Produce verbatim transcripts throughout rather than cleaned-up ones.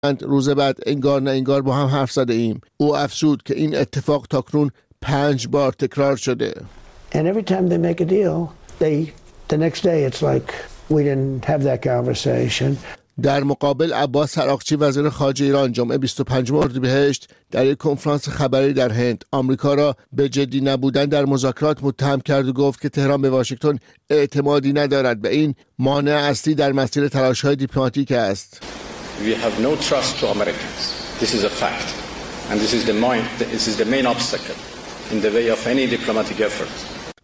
روز بعد انگار نه انگار با هم حرف زده ایم. او افزود که این اتفاق تاکنون پنج بار تکرار شده. And every time they make a deal, they the next day it's like we didn't have that conversation. در مقابل عباس عراقچی وزیر خارجه ایران جمعه بیست و پنجم اردیبهشت در یک کنفرانس خبری در هند آمریکا را به جدی نبودن در مذاکرات متهم کرد و گفت که تهران به واشنگتن اعتمادی ندارد. به این مانع اصلی در مسیر تلاش‌های دیپلماتیک است. We have no trust to Americans. This is a fact. And this is the main this is the main obstacle in the way of any diplomatic effort.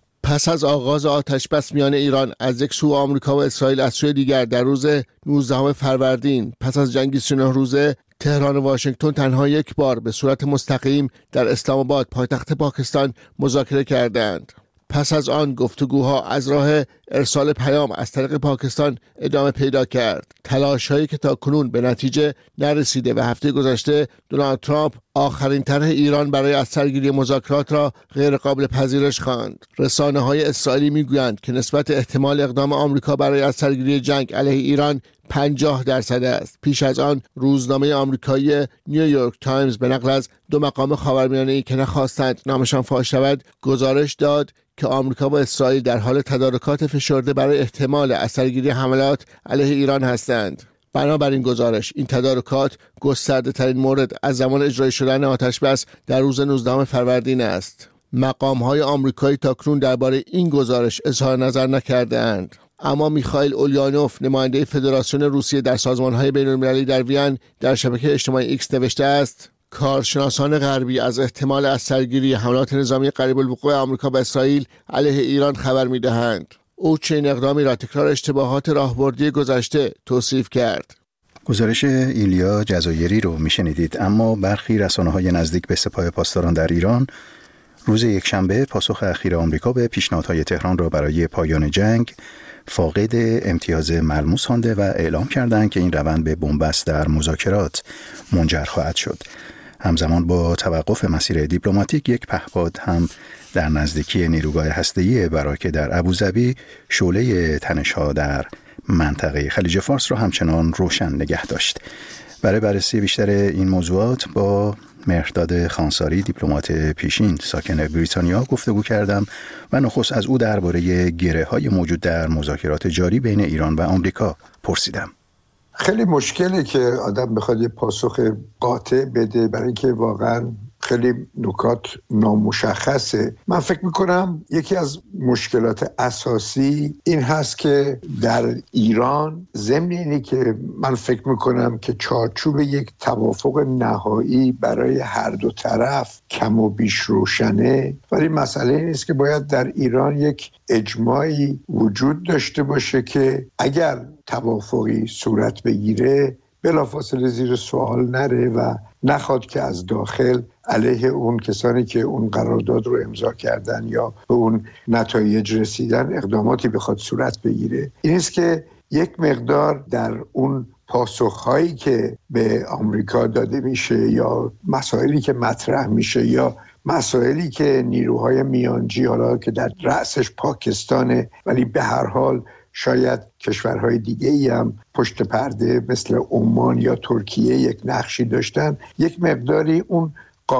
پس از آغاز آتش بس میان ایران از یک سو آمریکا و اسرائیل، از سوی دیگر در روز نوزدهم فروردین پس از جنگ سی و نه روزه، تهران و واشنگتن تنها یک بار به صورت مستقیم در اسلام آباد پایتخت پاکستان مذاکره کردند. پس از آن گفتگوها از راه ارسال پیام از طریق پاکستان ادامه پیدا کرد. تلاش‌هایی که تا کنون به نتیجه نرسیده و هفته گذشته دونالد ترامپ آخرین طرح ایران برای از سرگیری مذاکرات را غیر قابل پذیرش خواند. رسانه‌های اسرائیلی می‌گویند که نسبت احتمال اقدام آمریکا برای از سرگیری جنگ علیه ایران پنجاه درصد است. پیش از آن روزنامه آمریکایی نیویورک تایمز به نقل از دو مقام خاورمیانه‌ای که نخواستند نامشان فاش شود گزارش داد که آمریکا و اسرائیل در حال تدارکات فشرده برای احتمال اثرگیری حملات علیه ایران هستند. بنابراین گزارش این تدارکات گسترده ترین مورد از زمان اجرای شدن آتش بس در روز نوزدهم فروردین است. مقام های آمریکایی تاکنون درباره این گزارش اظهار نظر نکرده اند. اما میخائیل اولیانوف، نماینده فدراسیون روسیه در سازمان‌های بین‌المللی در وین، در شبکه اجتماعی ایکس نوشته است: کارشناسان غربی از احتمال از سرگیری حملات نظامی قریب الوقوع آمریکا و اسرائیل علیه ایران خبر می‌دهند. او چنین اقدامی را تکرار اشتباهات راهبردی گذشته توصیف کرد. گزارش ایلیا جزایری رو میشنیدید. اما برخی رسانه‌های نزدیک به سپاه پاسداران در ایران روز یکشنبه پاسخ اخیر آمریکا به پیشنهادهای تهران را برای پایان جنگ فاقد امتیاز ملموس خوانده و اعلام کردند که این روند به بنبست در مذاکرات منجر خواهد شد. همزمان با توقف مسیر دیپلماتیک، یک پهپاد هم در نزدیکی نیروگاه هسته‌ای براکه در ابوظبی شعله تنش‌ها در منطقه خلیج فارس را همچنان روشن نگه داشت. برای بررسی بیشتر این موضوعات با مهرداد خانساری، دیپلمات پیشین ساکن بریتانیا، گفتگو کردم و نخست از او درباره گره‌های موجود در مذاکرات جاری بین ایران و آمریکا پرسیدم. خیلی مشکله که آدم بخواد یه پاسخ قاطع بده، برای اینکه واقعا خیلی نکات نامشخصه. من فکر میکنم یکی از مشکلات اساسی این هست که در ایران، ضمن اینی که من فکر میکنم که چارچوب یک توافق نهایی برای هر دو طرف کم و بیش روشنه، ولی مسئله این است که باید در ایران یک اجماعی وجود داشته باشه که اگر توافقی صورت بگیره بلافاصله زیر سوال نره و نخواد که از داخل علیه اون کسانی که اون قرارداد رو امضا کردن یا به اون نتایج رسیدن اقداماتی بخواد صورت بگیره. این است که یک مقدار در اون پاسخهایی که به آمریکا داده میشه یا مسائلی که مطرح میشه یا مسائلی که نیروهای میانجی، حالا که در رأسش پاکستانه ولی به هر حال شاید کشورهای دیگه ای هم پشت پرده مثل عمان یا ترکیه یک نقشی داشتن، یک مقداری اون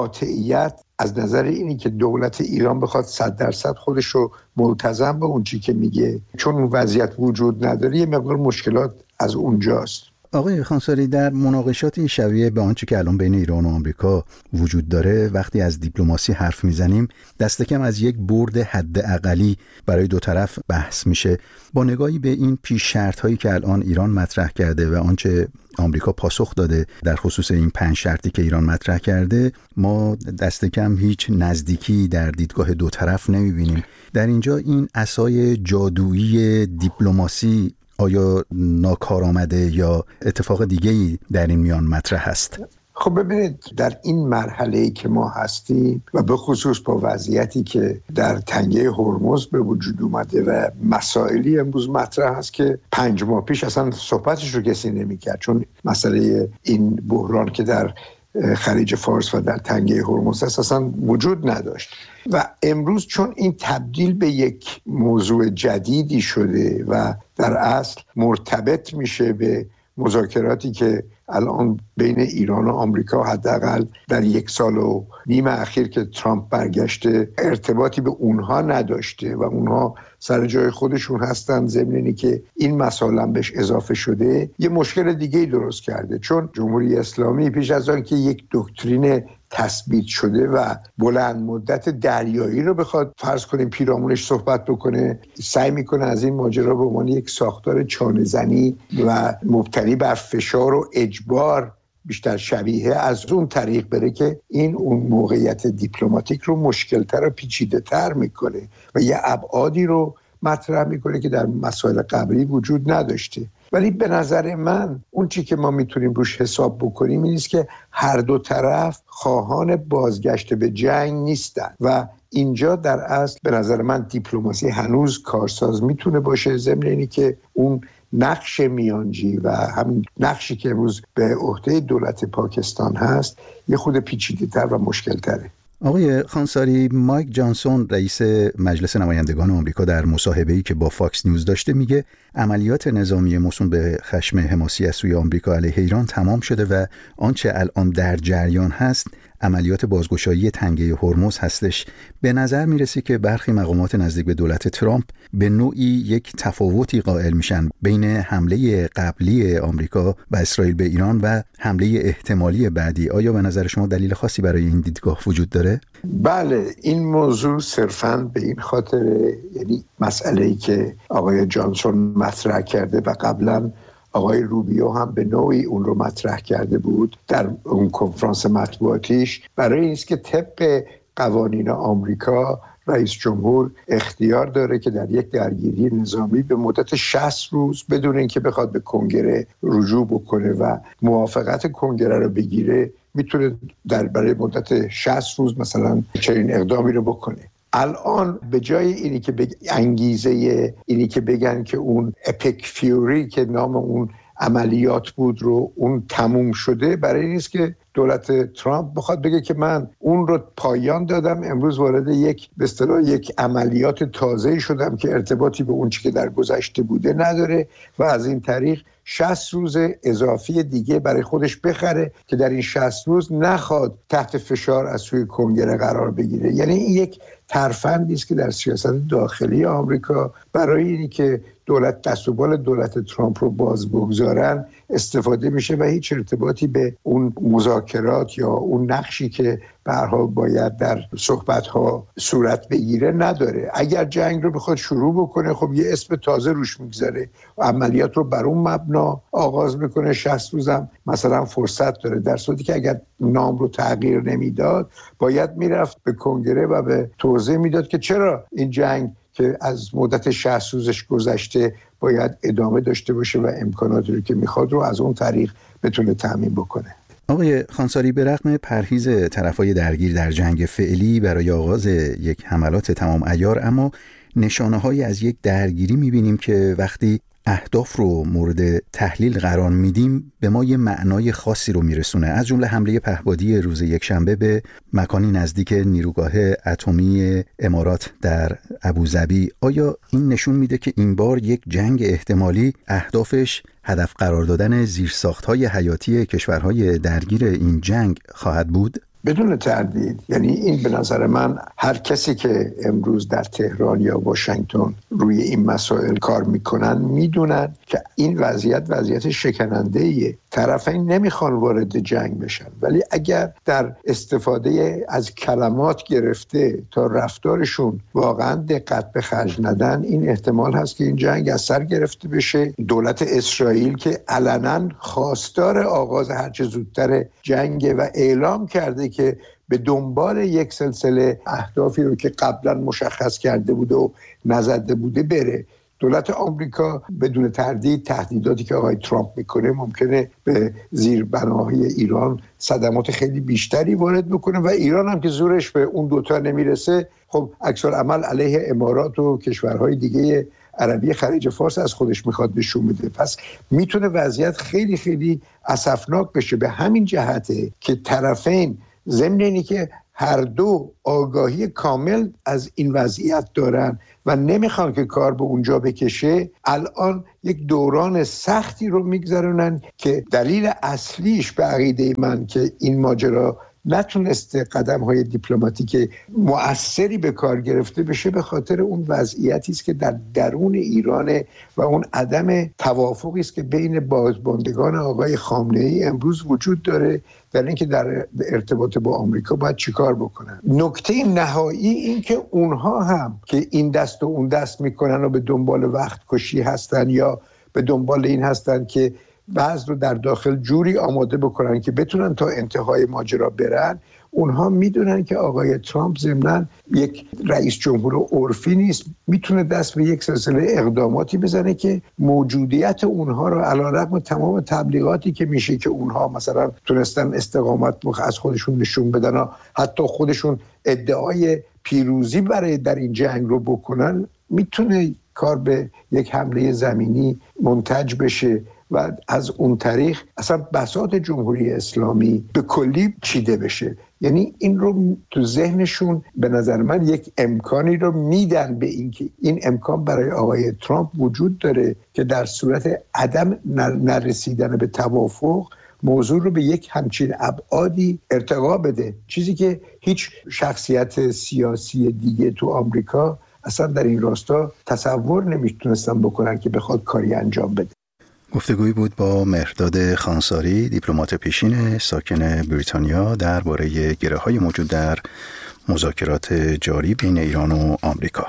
قاطعیت از نظر اینی که دولت ایران بخواد صد درصد خودش رو ملتزم به اون چی که میگه، چون اون وضعیت وجود نداره، یه مقدار مشکلات از اونجاست. آقای خانساری، در مناقشاتی شبیه به آنچه که الان بین ایران و آمریکا وجود داره، وقتی از دیپلماسی حرف میزنیم دست کم از یک برد حداقلی برای دو طرف بحث میشه. با نگاهی به این پیش شرط هایی که الان ایران مطرح کرده و آنچه آمریکا پاسخ داده در خصوص این پنج شرطی که ایران مطرح کرده، ما دست کم هیچ نزدیکی در دیدگاه دو طرف نمیبینیم. در اینجا این عصای جادویی دیپلماسی آیا ناکارآمده یا اتفاق دیگه‌ای در این میان مطرح است؟ خب ببینید، در این مرحله‌ای که ما هستیم و به خصوص با وضعیتی که در تنگه هرمز به وجود اومده و مسائلی امروز مطرح است که پنج ماه پیش اصلا صحبتش رو کسی نمی‌کرد، چون مسئله این بحران که در خلیج فارس و در تنگه هرمز اصلا وجود نداشت و امروز چون این تبدیل به یک موضوع جدیدی شده و در اصل مرتبط میشه به مذاکراتی که الان بین ایران و آمریکا حداقل در یک سال و نیم اخیر که ترامپ برگشته ارتباطی به اونها نداشته و اونها سر جای خودشون هستن، ضمن اینی که این مسائل هم بهش اضافه شده یه مشکل دیگه درست کرده. چون جمهوری اسلامی پیش از آن که یک دکترین تثبیت شده و بلند مدت دریایی رو بخواد فرض کنیم پیرامونش صحبت بکنه، سعی میکنه از این ماجرا به عنوان یک ساختار چانه‌زنی و مبتنی بر فشار و اجبار بیشتر شبیه از اون طریق بره که این اون موقعیت دیپلماتیک رو مشکلتر و پیچیده تر میکنه و یه ابعادی رو مطرح میکنه که در مسائل قبلی وجود نداشته. ولی به نظر من اون چی که ما میتونیم روش حساب بکنیم این است که هر دو طرف خواهان بازگشت به جنگ نیستن و اینجا در اصل به نظر من دیپلماسی هنوز کارساز میتونه باشه، ضمن اینی که اون نقش میانجی و همین نقشی که امروز به عهده دولت پاکستان هست یه خود پیچیده‌تر و مشکل‌تره. آقای خانساری، مایک جانسون رئیس مجلس نمایندگان آمریکا در مصاحبه‌ای که با فاکس نیوز داشته میگه عملیات نظامی موسوم به خشم حماسی از سوی آمریکا علیه ایران تمام شده و آنچه الان در جریان هست عملیات بازگشایی تنگه هرمز هستش. به نظر میرسه که برخی مقامات نزدیک به دولت ترامپ به نوعی یک تفاوتی قائل میشن بین حمله قبلی آمریکا و اسرائیل به ایران و حمله احتمالی بعدی. آیا به نظر شما دلیل خاصی برای این دیدگاه وجود داره؟ بله، این موضوع صرفاً به این خاطر، یعنی مسئله‌ای که آقای جانسون مطرح کرده و قبلاً آقای روبیو هم به نوعی اون رو مطرح کرده بود در اون کنفرانس مطبوعاتیش، برای این است که طبق قوانین آمریکا رئیس جمهور اختیار داره که در یک درگیری نظامی به مدت شصت روز بدون اینکه بخواد به کنگره رجوع بکنه و موافقت کنگره رو بگیره میتونه در برای مدت شصت روز مثلا چنین اقدامی رو بکنه. الان به جای اینی که بگ... انگیزه اینی که بگن که اون اپیک فیوری که نام اون عملیات بود رو اون تموم شده، برای این است که دولت ترامپ بخواد بگه که من اون رو پایان دادم، امروز وارد یک به اصطلاح یک عملیات تازه‌ای شدم که ارتباطی به اون چیزی که در گذشته بوده نداره و از این طریق شصت روز اضافی دیگه برای خودش بخره که در این شصت روز نخواد تحت فشار از سوی کنگره قرار بگیره. یعنی این یک ترفندی است که در سیاست داخلی آمریکا برای اینی که دولت دست و بال دولت ترامپ رو باز بگذارن استفاده میشه و هیچ ارتباطی به اون مذاکرات یا اون نقشی که به هر حال باید در صحبت‌ها صورت بگیره نداره. اگر جنگ رو بخواد شروع بکنه خب یه اسم تازه روش میگذاره و عملیات رو بر اون مبنا آغاز میکنه، شصت روزم مثلا فرصت داره، در صورتی که اگر نام رو تغییر نمیداد باید میرفت به کنگره و به توضیح میداد که چرا این جنگ که از مدت شصت روزش گذشته باید ادامه داشته باشه و امکاناتی رو که میخواد رو از اون طریق بتونه تامین بکنه. آقای خانساری، به رغم پرهیز طرفای درگیر در جنگ فعلی برای آغاز یک حملات تمام عیار، اما نشانه‌هایی از یک درگیری می‌بینیم که وقتی اهداف رو مورد تحلیل قرار میدیم به ما یه معنای خاصی رو میرسونه، از جمله حمله پهپادی روز یکشنبه به مکانی نزدیک نیروگاه اتمی امارات در ابوظبی. آیا این نشون میده که این بار یک جنگ احتمالی اهدافش هدف قرار دادن زیرساخت‌های حیاتی کشورهای درگیر این جنگ خواهد بود؟ بدون تردید. یعنی این به نظر من هر کسی که امروز در تهران یا واشنگتن روی این مسائل کار میکنن میدونن که این وضعیت وضعیت شکننده‌ایه. طرفین نمیخوان وارد جنگ بشن، ولی اگر در استفاده از کلمات گرفته تا رفتارشون واقعا دقت به خرج ندن، این احتمال هست که این جنگ از سر گرفته بشه. دولت اسرائیل که علنا خواستار آغاز هرچه زودتر جنگ و اعلام کرده که به دنبال یک سلسله اهدافی رو که قبلا مشخص کرده بوده و نزده بوده بره. دولت آمریکا بدون تردید تهدیداتی که آقای ترامپ میکنه ممکنه به زیربناهای ایران صدمات خیلی بیشتری وارد بکنه و ایران هم که زورش به اون دوتا نمیرسه خب عکس‌العمل علیه امارات و کشورهای دیگه عربی خلیج فارس از خودش میخواد نشون بده. پس میتونه وضعیت خیلی خیلی اسفناک بشه. به همین جهته که طرفین ضمن اینی که هر دو آگاهی کامل از این وضعیت دارن و نمیخوان که کار به اونجا بکشه، الان یک دوران سختی رو میگذرونن که دلیل اصلیش به عقیده من که این ماجرا نتونسته قدم‌های دیپلماتیک مؤثری به کار گرفته بشه به خاطر اون وضعیتی است که در درون ایران و اون عدم توافقی است که بین بازماندگان آقای خامنه‌ای امروز وجود داره در اینکه در ارتباط با آمریکا باید چیکار بکنن. نکته نهایی این که اونها هم که این دست و اون دست میکنن و به دنبال وقت کشی هستن یا به دنبال این هستن که وضع رو در داخل جوری آماده بکنن که بتونن تا انتهای ماجرا برن، اونها میدونن که آقای ترامپ ضمناً یک رئیس جمهور عرفی نیست، میتونه دست به یک سلسله اقداماتی بزنه که موجودیت اونها رو علیرغم تمام تبلیغاتی که میشه که اونها مثلا تونستن استقامت از خودشون نشون بدن و حتی خودشون ادعای پیروزی برای در این جنگ رو بکنن، میتونه کار به یک حمله زمینی منتج بشه و از اون طریق اصلا بساط جمهوری اسلامی به کلی چیده بشه. یعنی این رو تو ذهنشون به نظر من یک امکانی رو میدن به این که این امکان برای آقای ترامپ وجود داره که در صورت عدم نرسیدن به توافق موضوع رو به یک همچین ابعادی ارتقا بده، چیزی که هیچ شخصیت سیاسی دیگه تو آمریکا اصلا در این راستا تصور نمیتونستن بکنن که بخواد کاری انجام بده. گفتگویی بود با مهرداد خانساری، دیپلمات پیشین ساکن بریتانیا، درباره گره‌های موجود در مذاکرات جاری بین ایران و آمریکا.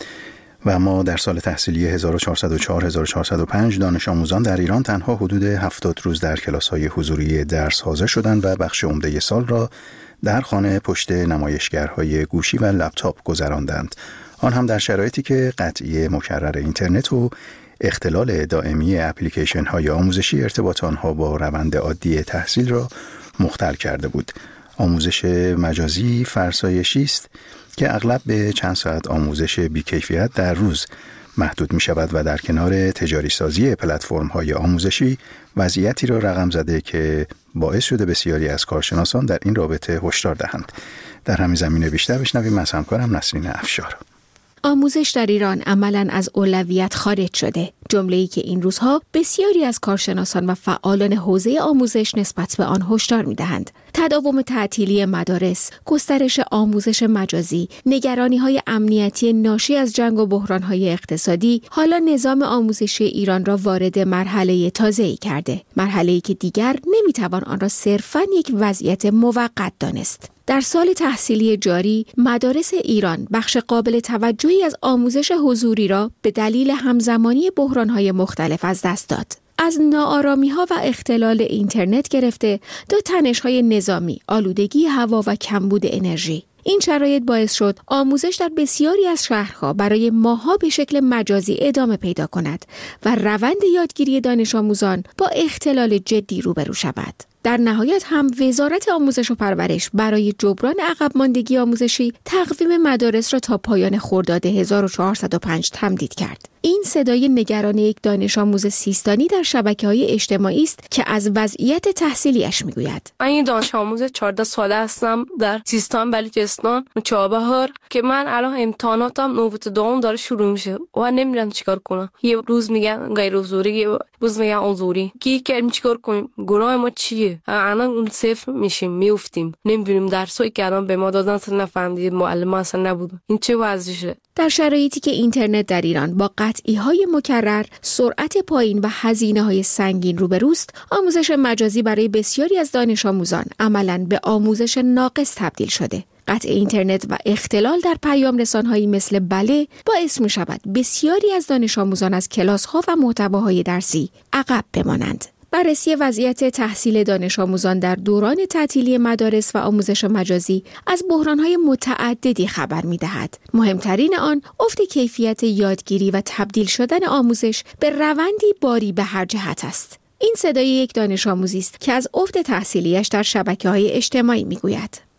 و ما در سال تحصیلی هزار و چهارصد و چهار هزار و چهارصد و پنج دانش آموزان در ایران تنها حدود هفتاد روز در کلاس‌های حضوری درس حاضر شدند و بخش عمده سال را در خانه پشت نمایشگرهای گوشی و لپتاپ گذراندند. آن هم در شرایطی که قطعی مکرر اینترنت و اختلال دائمی اپلیکیشن های آموزشی ارتباط آنها با روند عادی تحصیل را مختل کرده بود. آموزش مجازی فرسایشی است که اغلب به چند ساعت آموزش بی‌کیفیت در روز محدود می شود و در کنار تجاری سازی پلتفرم های آموزشی وضعیتی را رقم زده که باعث شده بسیاری از کارشناسان در این رابطه هشدار دهند. در همین زمینه بیشتر بشنویم از همکارم نسرین افشار. آموزش در ایران عملاً از اولویت خارج شده، جمله‌ای که این روزها بسیاری از کارشناسان و فعالان حوزه آموزش نسبت به آن هشدار می‌دهند. تداوم تعطیلی مدارس، گسترش آموزش مجازی، نگرانی‌های امنیتی ناشی از جنگ و بحران‌های اقتصادی حالا نظام آموزشی ایران را وارد مرحله تازه‌ای کرده، مرحله‌ای که دیگر نمی‌توان آن را صرفاً یک وضعیت موقت دانست. در سال تحصیلی جاری، مدارس ایران بخش قابل توجهی از آموزش حضوری را به دلیل همزمانی بحران‌های مختلف از دست داد. از ناآرامی‌ها و اختلال اینترنت گرفته تا تنش‌های نظامی، آلودگی هوا و کمبود انرژی. این شرایط باعث شد آموزش در بسیاری از شهرها برای ماه‌ها به شکل مجازی ادامه پیدا کند و روند یادگیری دانش آموزان با اختلال جدی روبرو شود. در نهایت هم وزارت آموزش و پرورش برای جبران عقب ماندگی آموزشی تقویم مدارس را تا پایان خرداد هزار و چهارصد و پنج تمدید کرد. این صدای نگران یک دانش آموز سیستانی در شبکه‌های اجتماعی است که از وضعیت تحصیلیش میگوید. من این دانش آموز چهارده ساله هستم در سیستان بلوچستان چابهار که من الان امتحاناتم نوبت دوم داره شروع میشه و نمیدونم چیکار کنم. یه روز میگن غیر حضوری، یه روز میگن حضوری. کی که چیکار کنیم؟ گناه ما چیه؟ الان اون صفر میشیم، میافتیم. نمیدونیم درسایی که الان به ما دادن اصلا نفهمیدیم، معلم اصلا نبود. این چه وضعشه؟ در شرایطی که اینترنت در ایران با قطعی‌های مکرر، سرعت پایین و هزینه‌های سنگین روبروست، آموزش مجازی برای بسیاری از دانش آموزان عملاً به آموزش ناقص تبدیل شده. قطع اینترنت و اختلال در پیام رسانهایی مثل بله باعث می شود بسیاری از دانش آموزان از کلاس‌ها و محتواهای درسی عقب بمانند. بررسی وضعیت تحصیل دانش آموزان در دوران تعطیلی مدارس و آموزش مجازی از بحران‌های متعددی خبر می‌دهد. مهمترین آن افت کیفیت یادگیری و تبدیل شدن آموزش به روندی باری به هر جهت است. این صدای یک دانش آموزی است که از افت تحصیلیش در شبکه‌های اجتماعی می‌گوید.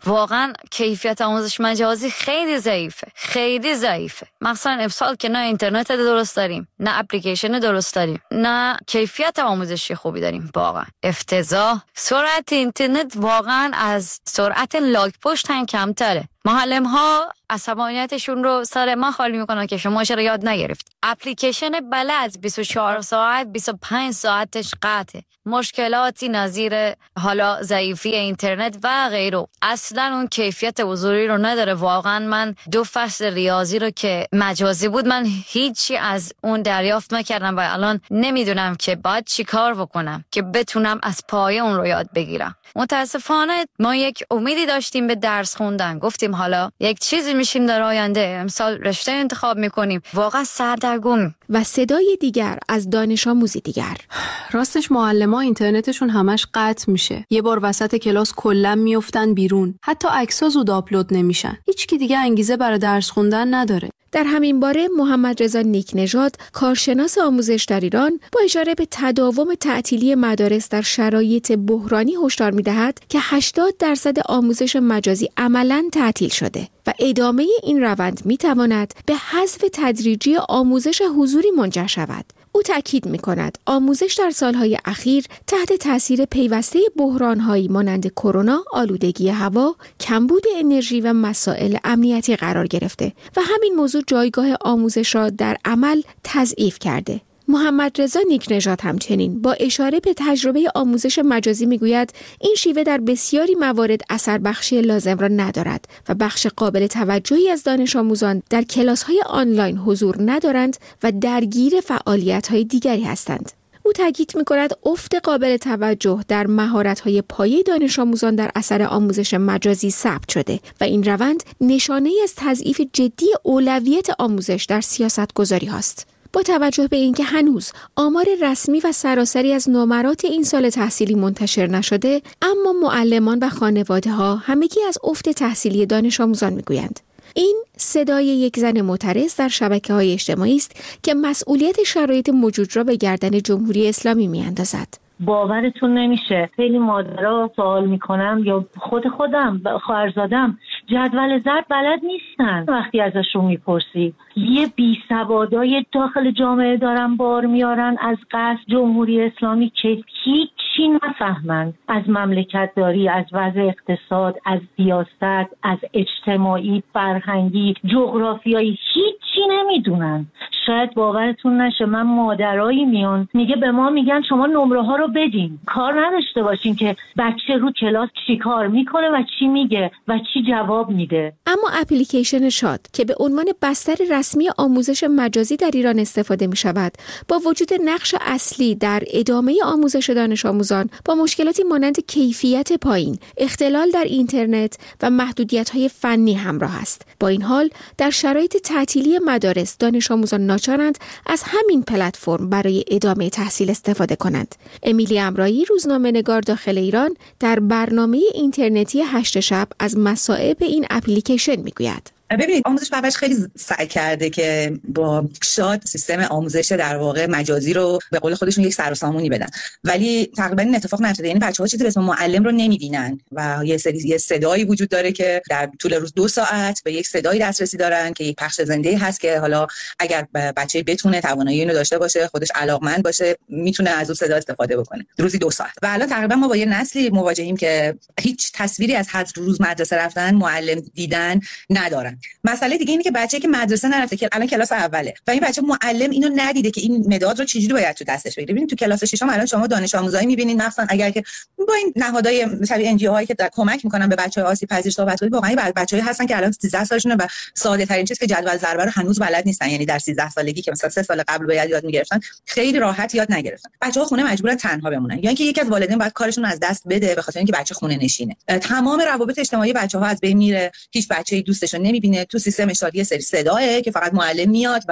واقعا کیفیت آموزش مجازی خیلی ضعیفه، خیلی ضعیفه. مثلا امسال که نه اینترنت درست داریم، نه اپلیکیشن درست داریم، نه کیفیت آموزشی خوبی داریم. واقعا افتضاح. سرعت اینترنت واقعا از سرعت لاک پشت هم کمتره. معلم ها عصبانیتشون رو سر ما خالی میکنن که شما چرا یاد نگرفت. اپلیکیشن بلد بیست و چهار ساعت بیست و پنج ساعتش قطعه. مشکلاتی نظیر حالا ضعیفی اینترنت و غیره. اصلا اون کیفیت حضوری رو نداره. واقعا من دو فصل ریاضی رو که مجازی بود من هیچی از اون دریافت نکردم و الان نمیدونم که باید چی کار بکنم که بتونم از پایه اون رو یاد بگیرم. متاسفانه ما یک امیدی داشتیم به درس خوندن، گفتیم حالا یک چیزی میشیم در آینده، امسال رشته انتخاب میکنیم، واقعا سردرگم. و صدای دیگر از دانش آموزی دیگر: راستش معلما اینترنتشون همش قطع میشه، یه بار وسط کلاس کلا میافتن بیرون، حتی عکس‌ها زود آپلود نمیشن، هیچ کی دیگه انگیزه برای درس خوندن نداره. در همین باره محمد رضا نیک نژاد، کارشناس آموزش در ایران، با اشاره به تداوم تعطیلی مدارس در شرایط بحرانی هشدار می‌دهد که هشتاد درصد آموزش مجازی عملاً تعطیل شده و ادامه این روند می‌تواند به حذف تدریجی آموزش حضوری منجر شود. او تاکید می‌کند آموزش در سالهای اخیر تحت تاثیر پیوسته بحران‌هایی مانند کرونا، آلودگی هوا، کمبود انرژی و مسائل امنیتی قرار گرفته و همین موضوع جایگاه آموزش را در عمل تضعیف کرده. محمد رضا نیک نژاد همچنین با اشاره به تجربه آموزش مجازی میگوید این شیوه در بسیاری موارد اثر بخشی لازم را ندارد و بخش قابل توجهی از دانش آموزان در کلاس‌های آنلاین حضور ندارند و درگیر فعالیت‌های دیگری هستند. او تاکید می‌کند افت قابل توجه در مهارت‌های پایه دانش آموزان در اثر آموزش مجازی ثبت شده و این روند نشانه‌ای از تضعیف جدی اولویت آموزش در سیاست‌گذاری است. با توجه به اینکه هنوز آمار رسمی و سراسری از نمرات این سال تحصیلی منتشر نشده، اما معلمان و خانواده‌ها همگی از افت تحصیلی دانش آموزان می‌گویند. این صدای یک زن معترض در شبکه‌های اجتماعی است که مسئولیت شرایط موجود را به گردن جمهوری اسلامی می‌اندازد. باورتون نمیشه خیلی مادرها سوال میکنم یا خود خودم خواهرزادم جدول ضرب بلد نیستن. وقتی ازشون میپرسی یه بیسوادای داخل جامعه دارن بار میارن از قصد جمهوری اسلامی که هیچی نفهمن از مملکت داری، از وضع اقتصاد، از سیاست، از اجتماعی، فرهنگی، جغرافیایی، هیچی نمیدونن. شاید باورتون نشه من مادرایی میان میگه به ما میگن شما نمره ها رو بدین، کار نداشته باشین که بچه رو کلاس چی کار میکنه و چی میگه و چی جواب میده. اما اپلیکیشن شاد که به عنوان بستر رسمی آموزش مجازی در ایران استفاده میشود، با وجود نقش اصلی در ادامه آموزش دانش آموزان با مشکلاتی مانند کیفیت پایین، اختلال در اینترنت و محدودیت‌های فنی همراه است. با این حال در شرایط تعطیلی مدارس دانش آموزان ناچارند از همین پلتفرم برای ادامه تحصیل استفاده کنند. امیلی امرایی، روزنامه‌نگار داخل ایران، در برنامه اینترنتی هشت شب از مصائب این اپلیکیشن میگوید. ببینید آموزش پرورش خیلی سعی کرده که با شاد سیستم آموزش در واقع مجازی رو به قول خودشون یک سر و سامونی بدن، ولی تقریبا این اتفاق نیفتاده. یعنی بچه‌ها چیزی به اسم معلم رو نمی‌بینن و یه سری یه صدایی وجود داره که در طول روز دو ساعت به یک صدایی دسترسی دارن که یک پخش زنده‌ای هست که حالا اگر بچه بتونه توانایی اینو داشته باشه، خودش علاقمند باشه، میتونه از اون صدا استفاده بکنه روزی دو ساعت. و الان تقریبا ما با یه نسلی مواجهیم که هیچ تصویری از هر روز مدرسه رفتن، معلم دیدن ندارن. مسئله دیگه اینه که بچه‌ای که مدرسه نرفته که الان کلاس اوله و این بچه معلم اینو ندیده که این مداد رو چجوری باید تو دستش بگیره. ببین تو کلاس ششم الان شما دانش آموزایی می‌بینید، مثلا اگر که با این نهادهای شبیه ان جی او هایی که کمک می‌کنن به بچه‌های آسیب پذیر صحبت کنید، واقعا بعضی بچه‌ها هستن که الان سیزده سالشونه و ساده ترین چیز که جدول ضرب رو هنوز بلد نیستن. یعنی در سیزده سالگی که مثلا سه سال قبل باید یاد می‌گرفتن، خیلی راحت یاد نگرفتن. بچه‌ها خونه مجبورن تنها بمونن یا اینکه یکی از والدین باید کارشون رو از دست بده به خاطر اینکه بچه خونه نشینه. تمام روابط اجتماعی بچه‌ها از بین میره، هیچ بچه‌ای دوستش رو نمی‌بینه. تو سیستم اشاری سری صداه که فقط معلم میاد و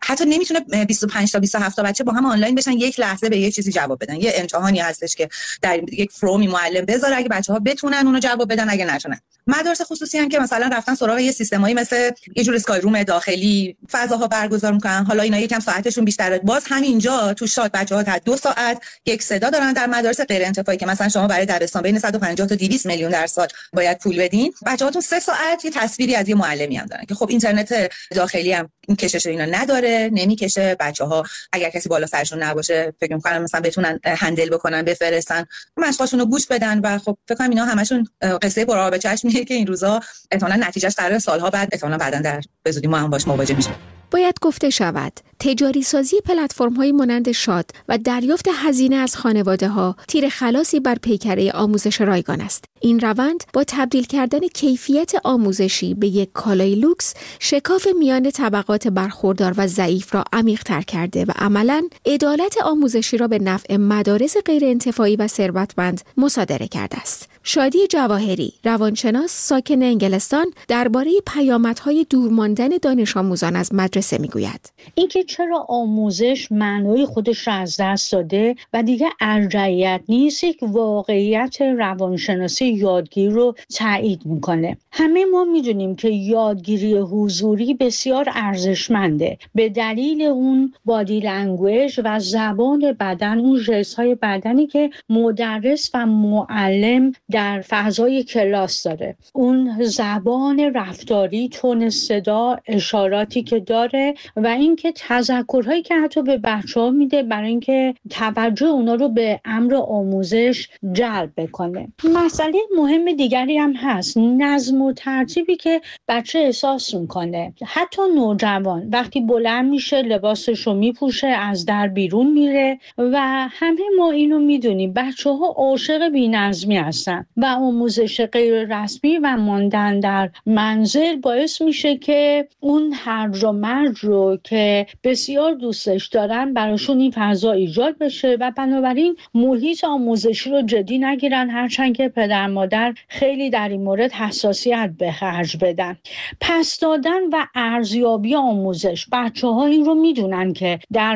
حتی نمیتونه بیست و پنج تا بیست و هفت تا بچه با هم آنلاین بشن یک لحظه به یک چیزی جواب بدن. یه امتحانی هستش که در یک فرومی معلم بذاره اگه بچه‌ها بتونن اونو جواب بدن، اگه نتونن. مدارس خصوصی هم که مثلا رفتن سراغ یه سیستمایی مثل یه جور اسکای روم داخلی فضاها برگزار میکنن، حالا اینا یکم ساعتشون بیشتره، باز همینجا تو شات بچه‌ها تا دو ساعت یک صدا دارن. در مدارس غیر انتفاعی که مثلا شما برای دبستان بین صد و پنجاه تا دویست میلیون در سال باید پول بدین، بچه‌هاتون سه ساعت یه تصویری از یه معلمی هم دارن که خب اینترنت داخلی هم این کشش اینا نداره، نمیکشه. بچه‌ها اگر کسی بالا سرشون نباشه فکر می‌کنم مثلا بتونن هندل بکنن، بفرستن مشقاشون رو گوش بدن و خب فکر کنم اینا همشون قصه پر آب چشمیه که این روزا احتمالاً نتیجهش قرار سالها بعد احتمالاً بعداً در به زودی ما هم باش مواجه میشیم. باید گفته شود تجاری سازی پلتفرم‌های مانند شاد و دریافت هزینه از خانواده‌ها تیر خلاصی بر پیکره آموزش رایگان است. این روند با تبدیل کردن کیفیت آموزشی به یک کالای لوکس شکاف میان طبقات برخوردار و ضعیف را عمیق‌تر کرده و عملاً عدالت آموزشی را به نفع مدارس غیر انتفاعی و ثروتمند مصادره کرده است. شادی جواهری، روانشناس ساکن انگلستان، درباره پیامدهای دورماندن دانش آموزان از مدرسه میگوید. اینکه چرا آموزش معنای خودش را از دست داده و دیگه ارجحیت نیست، یک واقعیت روانشناسی یادگیری رو تایید میکنه. همه ما میدونیم که یادگیری حضوری بسیار ارزشمنده به دلیل اون بادی لنگویج و زبان بدن، اون ژست‌های بدنی که مدرس و معلم در فضای کلاس داره، اون زبان رفتاری، تون صدا، اشاراتی که داره و اینکه تذکرهایی که حتی به بچه‌ها میده برای اینکه توجه اونا رو به امر آموزش جلب بکنه. مسئله مهم دیگری هم هست، نظم و ترتیبی که بچه احساس میکنه. حتی نوجوان وقتی بلند میشه لباسش رو میپوشه، از در بیرون میره و همه ما اینو میدونیم، بچه‌ها عاشق بی‌نظمی هستن و آموزش غیر رسمی و ماندن در منزل باعث میشه که اون هرج و مرج رو که بسیار دوستش دارن براشون این فضا ایجاد بشه و بنابراین محیط آموزشی رو جدی نگیرن، هرچند که پدر مادر خیلی در این مورد حساسیت به خرج بدن. پس دادن و ارزیابی آموزش، بچه‌ها این رو میدونن که در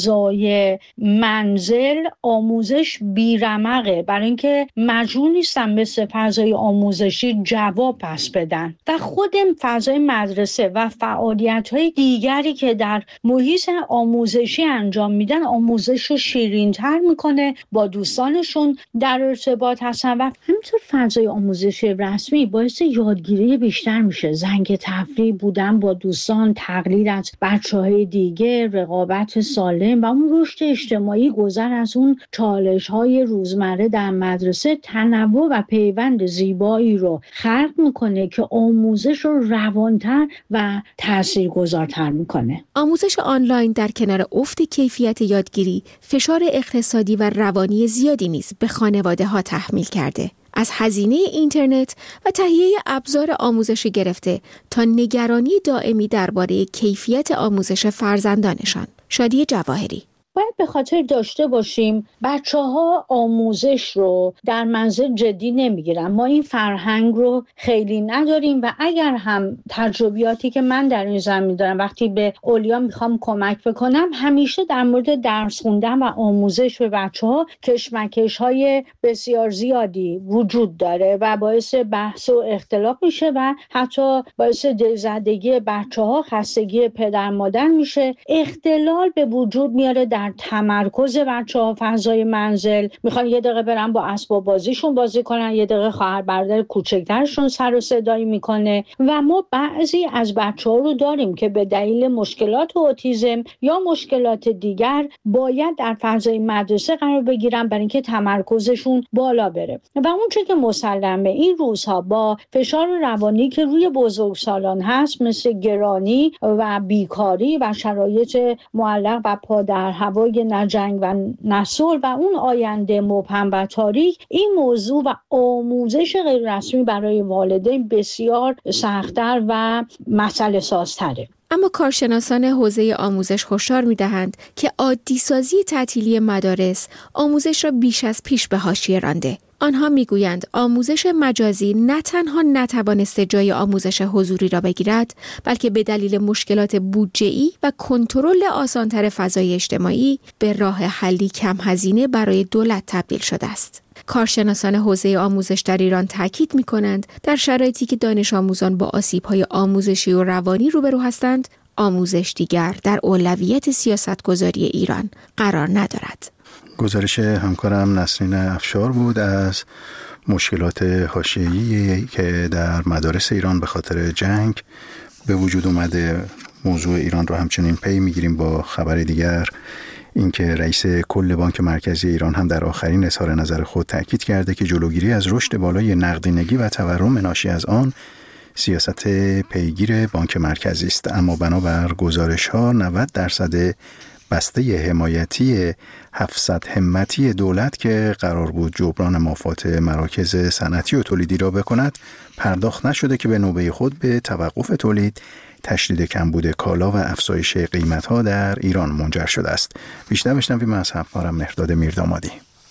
فضای منزل آموزش بیرمقه، برای اینکه مجبور نیستن مثل فضای آموزشی جواب پس بدن و خود فضای مدرسه و فعالیت‌های دیگری که در محیط آموزشی انجام میدن آموزش رو شیرین‌تر میکنه، با دوستانشون در ارتباط هستن و همینطور فضای آموزشی رسمی باعث یادگیری بیشتر میشه، زنگ تفریح بودن با دوستان، تقلید از بچه‌های دیگه، رقابت سالم و اون رشد اجتماعی، گذر از اون چالش‌های روزمره در مدرسه، تنوع و پیوند زیبایی رو خلق میکنه که آموزش رو روانتر و تاثیرگذارتر میکنه. آموزش آنلاین در کنار افت کیفیت یادگیری، فشار اقتصادی و روانی زیادی نیز به خانواده‌ها تحمیل کرده. از هزینه اینترنت و تهیه ابزار آموزشی گرفته تا نگرانی دائمی درباره کیفیت آموزش فرزندانشان. شادی جواهری: باید به خاطر داشته باشیم بچه‌ها آموزش رو در منزل جدی نمیگیرن. ما این فرهنگ رو خیلی نداریم و اگر هم تجربیاتی که من در این زمین دارم وقتی به اولیا میخوام کمک بکنم، همیشه در مورد درس خوندن و آموزش به بچه‌ها کشمکش‌های بسیار زیادی وجود داره و باعث بحث و اختلاف میشه و حتی باعث دلزدگی بچه‌ها، خستگی پدر مادر میشه. اختلال به وجود میاره در تمرکز بچه‌ها فضای منزل، میخوان یه دقیقه برن با اسباب بازیشون بازی کنن، یه دقیقه خواهر برادر کوچکترشون سر و صدایی میکنه و ما بعضی از بچه‌ها رو داریم که به دلیل مشکلات اوتیسم یا مشکلات دیگر باید در فضای مدرسه قرار بگیرن برای اینکه تمرکزشون بالا بره و اون چیزی که مسلمه این روزها با فشار روانی که روی بزرگسالان هست، مثل گرانی و بیکاری و شرایط معلق و پا در هوای نجنگ و نسل و اون آینده مبهم و تاریک، این موضوع و آموزش غیر رسمی برای والدین بسیار سخت‌تر و مسئله سازتره. اما کارشناسان حوزه آموزش هشدار می‌دهند که عادی سازی تعطیلی مدارس آموزش را بیش از پیش به حاشیه رانده. آنها میگویند آموزش مجازی نه تنها نتوانسته جای آموزش حضوری را بگیرد، بلکه به دلیل مشکلات بودجه‌ای و کنترل آسان‌تر فضای اجتماعی به راه حلی کم هزینه برای دولت تبدیل شده است. کارشناسان حوزه آموزش در ایران تاکید می‌کنند در شرایطی که دانش آموزان با آسیب‌های آموزشی و روانی روبرو هستند، آموزش دیگر در اولویت سیاستگذاری ایران قرار ندارد. گزارش همکارم نسرین افشار بود از مشکلات حاشیه‌ای که در مدارس ایران به خاطر جنگ به وجود اومده. موضوع ایران رو همچنین پی میگیریم با خبر دیگر، اینکه رئیس کل بانک مرکزی ایران هم در آخرین اظهار نظر خود تاکید کرده که جلوگیری از رشد بالای نقدینگی و تورم ناشی از آن سیاست پیگیر بانک مرکزی است. اما بنابر گزارش‌ها نود درصد بسته حمایتی هفتصد همتی دولت که قرار بود جبران مافات مراکز صنعتی و تولیدی را بکند پرداخت نشده که به نوبه خود به توقف تولید، تشدید کمبود کالا و افزایش قیمت‌ها در ایران منجر شده است. بیشتر بشنویم از همکارم مهرداد میردامادی.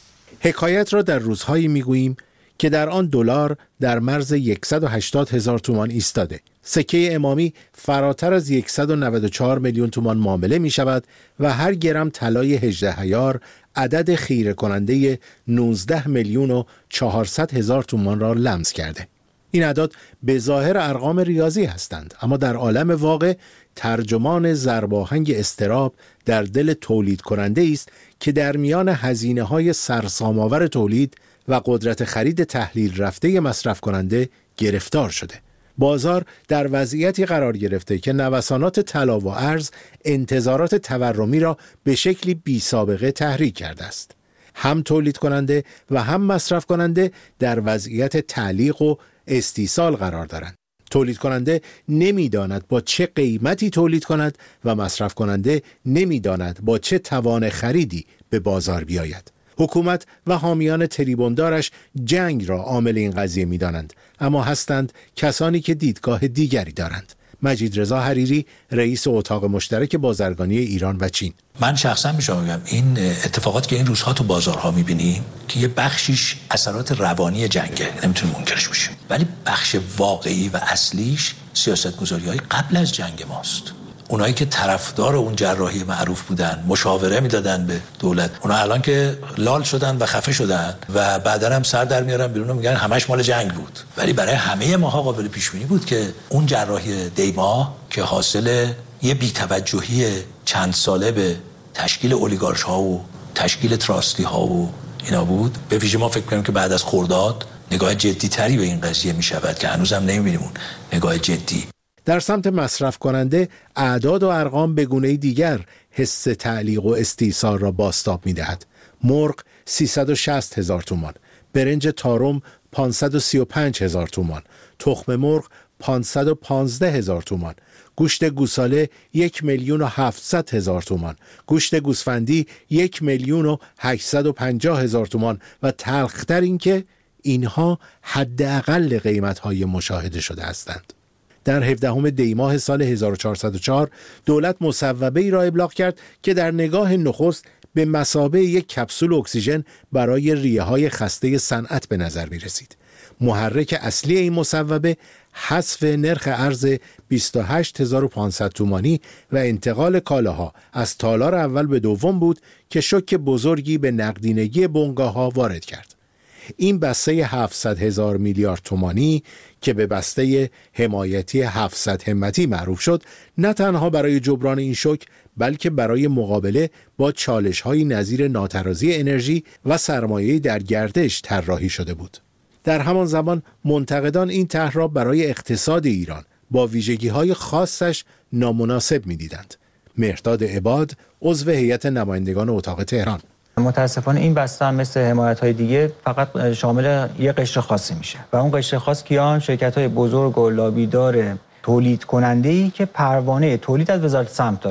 حکایت را در روزهایی میگوییم که در آن دلار در مرز صد و هشتاد هزار تومان ایستاده. سکه امامی فراتر از صد و نود و چهار میلیون تومان معامله می شود و هر گرم طلای هجده عیار عدد خیره کننده نوزده میلیون و چهارصد هزار تومان را لمس کرده. این اعداد به ظاهر ارقام ریاضی هستند، اما در عالم واقع ترجمان ضرباهنگ اضطراب در دل تولید کننده است که در میان هزینه های سرسام‌آور تولید و قدرت خرید تحلیل رفته مصرف کننده گرفتار شده. بازار در وضعیتی قرار گرفته که نوسانات طلا و ارز انتظارات تورمی را به شکلی بی سابقه تحریک کرده است. هم تولید کننده و هم مصرف کننده در وضعیت تعلیق و استیصال قرار دارند. تولید کننده نمیداند با چه قیمتی تولید کند و مصرف کننده نمیداند با چه توان خریدی به بازار بیاید. حکومت و حامیان تریبوندارش جنگ را عامل این قضیه می دانند، اما هستند کسانی که دیدگاه دیگری دارند. مجید رضا حریری، رئیس اتاق مشترک بازرگانی ایران و چین: من شخصا میشم میگم این اتفاقات که این روزها تو بازارها میبینیم که یه بخشیش اثرات روانی جنگه، نمیتونیم منکرش باشیم، ولی بخش واقعی و اصلیش سیاستگذاری‌های قبل از جنگ ماست. اونایی که طرفدار اون جراحی معروف بودن، مشاوره میدادن به دولت، اونا الان که لال شدن و خفه شدن و بعدا هم سر در میارن بیرون و میگن همش مال جنگ بود. ولی برای همه ماها قابل پیش بینی بود که اون جراحی دیما که حاصل یه بی‌توجهی چند ساله به تشکیل اولیگارش ها و تشکیل تراستی ها و اینا بود، به ویژه ما فکر کنیم که بعد از خرداد نگاه جدی تری به این قضیه میشود که هنوزم نمیبینیم اون نگاه جدی. در سمت مصرف کننده اعداد و ارقام به گونه‌ای دیگر حس تعلیق و استیصال را بازتاب می‌دهد. مرغ سیصد و شصت هزار تومان، برنج تارم پانصد و سی و پنج هزار تومان، تخم مرغ پانصد و پانزده هزار تومان، گوشت گوساله یک میلیون و هفتصد هزار تومان، گوشت گوسفندی یک میلیون و هشتصد و پنجاه هزار تومان و تلخ‌تر این که اینها حداقل قیمت‌های مشاهده شده هستند. در هفدهم دی ماه سال هزار و چهارصد و چهار دولت مصوبه‌ای را ابلاغ کرد که در نگاه نخست به مثابه یک کپسول اکسیژن برای ریه‌های خسته صنعت به نظر می‌رسید. محرک اصلی این مصوبه حذف نرخ ارز بیست و هشت هزار و پانصد تومانی و انتقال کالاها از تالار اول به دوم بود که شوک بزرگی به نقدینگی بنگاه‌ها وارد کرد. این بسته هفتصد هزار میلیارد تومانی که به بسته حمایتی هفتصد همتی معروف شد، نه تنها برای جبران این شوک بلکه برای مقابله با چالش‌های نظیر ناترازی انرژی و سرمایه‌ای در گردش طراحی شده بود. در همان زمان منتقدان این طرح را برای اقتصاد ایران با ویژگی‌های خاصش نامناسب می‌دیدند. مهرداد عباد، عضو هیئت نمایندگان اتاق تهران: متاسفانه این بسته هم مثل حمایت‌های دیگه فقط شامل یک قشر خاصی میشه و اون قشر خاص کیان؟ شرکت‌های بزرگ و لابیدار تولید کننده‌ای که پروانه تولید از وزارت سمت دارن.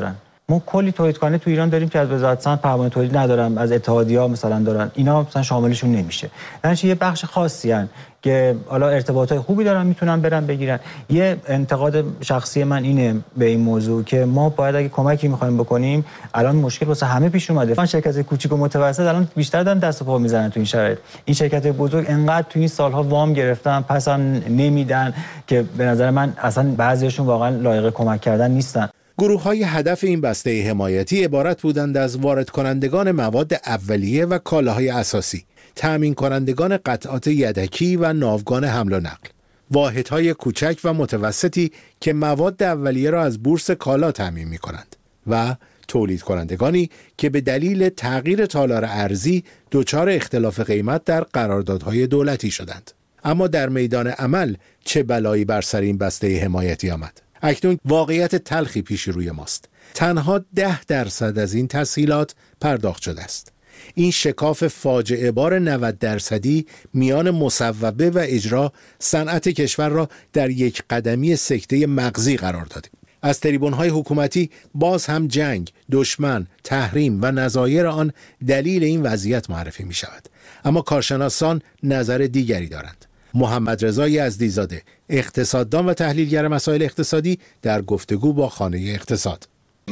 ما کلی تولید کننده تو ایران داریم که از وزارت صنعت پروانه تولید ندارن، از اتحادیه‌ها مثلا دارن، اینا مثلا شاملشون نمیشه. یعنی یه بخش خاصی ان که حالا ارتباطات خوبی دارن میتونن برن بگیرن. یه انتقاد شخصی من اینه به این موضوع که ما باید اگه کمکی می‌خوایم بکنیم، الان مشکل واسه همه پیش اومده. من شرکت کوچیک و متوسط الان بیشتر دارن دست و پا میزنن تو این شرایط. این شرکت بزرگ انقدر تو این سالها وام گرفتن پس هم نمیدن که به نظر من اصلا بعضیاشون واقعا لایق کمک کردن نیستن. گروه‌های هدف این بسته حمایتی عبارت بودند از وارد کنندگان مواد اولیه و کالاهای اساسی، تامین کنندگان قطعات یدکی و ناوگان حمل و نقل، واحدهای کوچک و متوسطی که مواد اولیه را از بورس کالا تامین می‌کنند و تولید کنندگانی که به دلیل تغییر تالار ارزی دچار اختلاف قیمت در قراردادهای دولتی شدند. اما در میدان عمل چه بلایی بر سر این بسته حمایتی آمد؟ اکنون واقعیت تلخی پیش روی ماست. تنها ده درصد از این تسهیلات پرداخت شده است. این شکاف فاجعه بار نود درصدی میان مصوبه و اجرا صنعت کشور را در یک قدمی سکته مغزی قرار داده. از تریبون‌های حکومتی باز هم جنگ، دشمن، تحریم و نظایر آن دلیل این وضعیت معرفی می شود. اما کارشناسان نظر دیگری دارند. محمد رضا یزدی‌زاده، اقتصاددان و تحلیلگر مسائل اقتصادی، در گفتگو با خانه اقتصاد: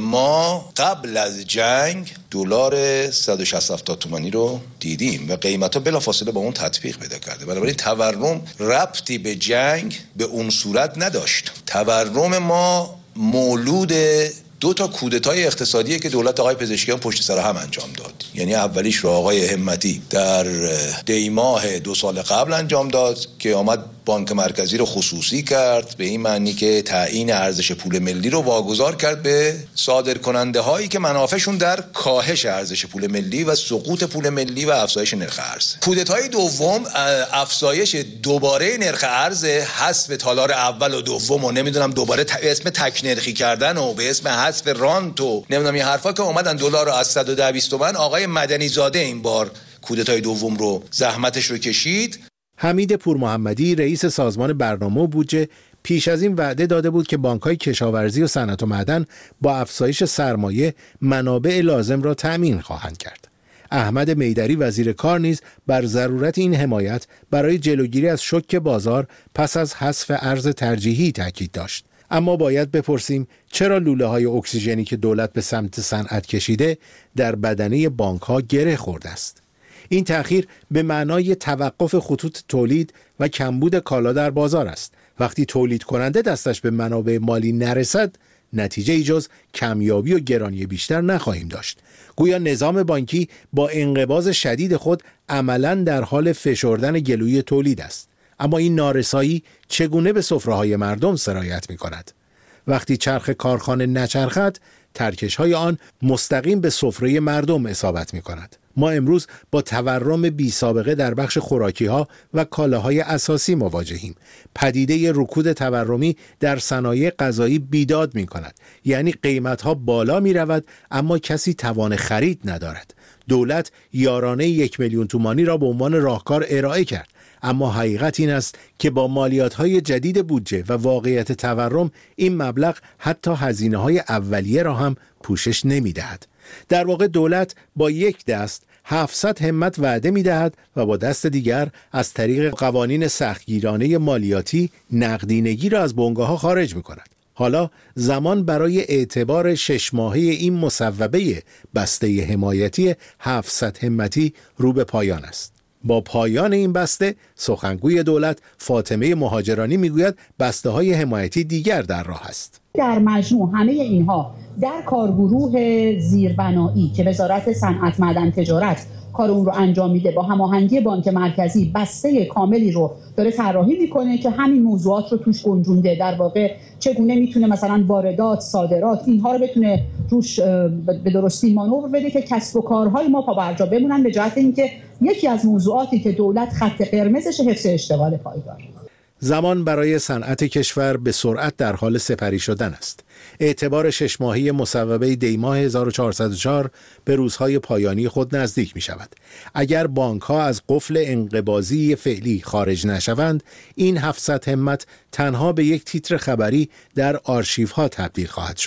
ما قبل از جنگ دلار صد و شصت هفتاد تومانی رو دیدیم و قیمت‌ها بلافاصله با اون تطبیق پیدا کرده. بنابراین تورم ربطی به جنگ به اون صورت نداشت. تورم ما مولود دو تا کودتای اقتصادیه که دولت آقای پزشکیان پشت سر هم انجام داد. یعنی اولیش رو آقای همتی در دی ماه دو سال قبل انجام داد که آمد بانک مرکزی رو خصوصی کرد، به این معنی که تعیین ارزش پول ملی رو واگذار کرد به صادرکننده هایی که منافعشون در کاهش ارزش پول ملی و سقوط پول ملی و افزایش نرخ ارز. کودتای دوم افزایش دوباره نرخ ارز، حذف تالار اول و دوم و نمیدونم دوباره ت... اسم تک نرخی کردن و به اسم حذف رانت و نمیدونم این حرفا که اومدن دلار رو از صد و ده بیست تومن. آقای مدنی زاده این بار کودتای دوم رو زحمتش رو کشید. حمید پورمحمدی رئیس سازمان برنامه و بودجه پیش از این وعده داده بود که بانک‌های کشاورزی و صنعت و معدن با افزایش سرمایه منابع لازم را تأمین خواهند کرد. احمد میدری وزیر کار نیز بر ضرورت این حمایت برای جلوگیری از شوک بازار پس از حذف ارز ترجیحی تاکید داشت. اما باید بپرسیم چرا لوله‌های اکسیژنی که دولت به سمت صنعت کشیده در بدنه بانک‌ها گره خورده است؟ این تأخیر به معنای توقف خطوط تولید و کمبود کالا در بازار است. وقتی تولید کننده دستش به منابع مالی نرسد، نتیجه ای جز کمیابی و گرانی بیشتر نخواهیم داشت. گویا نظام بانکی با انقباض شدید خود عملاً در حال فشردن گلوی تولید است. اما این نارسایی چگونه به سفره‌های مردم سرایت می‌کند؟ وقتی چرخ کارخانه نچرخد، ترکش‌های آن مستقیم به سفره مردم اصابت می‌کند. ما امروز با تورم بی سابقه در بخش خوراکی‌ها و کالاهای اساسی مواجهیم. پدیده رکود تورمی در صنایع غذایی بیداد می‌کند. یعنی قیمت‌ها بالا می‌رود اما کسی توان خرید ندارد. دولت یارانه یک میلیون تومانی را به عنوان راهکار ارائه کرد. اما حقیقت این است که با مالیات‌های جدید بودجه و واقعیت تورم این مبلغ حتی هزینه‌های اولیه را هم پوشش نمی‌دهد. در واقع دولت با یک دست هفتصد همت وعده می‌دهد و با دست دیگر از طریق قوانین سختگیرانه مالیاتی نقدینگی را از بنگاه‌ها خارج می‌کند. حالا زمان برای اعتبار شش ماهه این مصوبه بسته حمایتی هفتصد همتی رو به پایان است. با پایان این بسته، سخنگوی دولت فاطمه مهاجرانی میگوید بسته های حمایتی دیگر در راه است. در مجموع همه اینها در کارگروه زیربنایی که وزارت صنعت معدن تجارت کار اون رو انجام میده، با هماهنگی بانک مرکزی بسته کاملی رو داره طراحی میکنه که همین موضوعات رو توش گنجونده. در واقع چگونه میتونه مثلا واردات، صادرات، اینها رو بتونه روش به درستی مانور بده که کسب و کارهای ما پا برجا بمونن، به جهت اینکه یکی از موضوعاتی که دولت خط قرمزش حفظ اشتغال پایدار. زمان برای صنعت کشور به سرعت در حال سپری شدن است. اعتبار شش ماهی مصوبه دی ماه هزار و چهارصد و چهار به روزهای پایانی خود نزدیک می شود. اگر بانک ها از قفل انقباضی فعلی خارج نشوند، این هفتصد همت تنها به یک تیتر خبری در آرشیو ها تبدیل خواهد شد.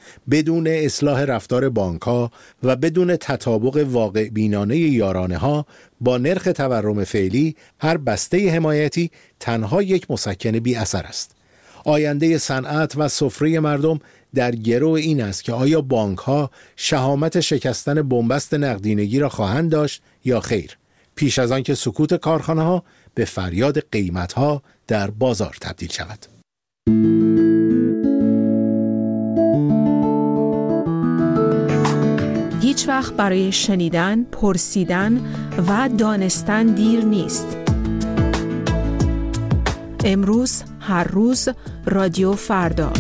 بدون اصلاح رفتار بانک‌ها و بدون تطابق واقع بینانه یارانه‌ها با نرخ تورم فعلی، هر بسته حمایتی تنها یک مسکن بی اثر است. آینده صنعت و سفره مردم در گرو این است که آیا بانک‌ها شهامت شکستن بنبست نقدینگی را خواهند داشت یا خیر، پیش از آن که سکوت کارخانه‌ها به فریاد قیمت‌ها در بازار تبدیل شود. هیچ وقت برای شنیدن، پرسیدن و دانستن دیر نیست. امروز، هر روز، رادیو فردا.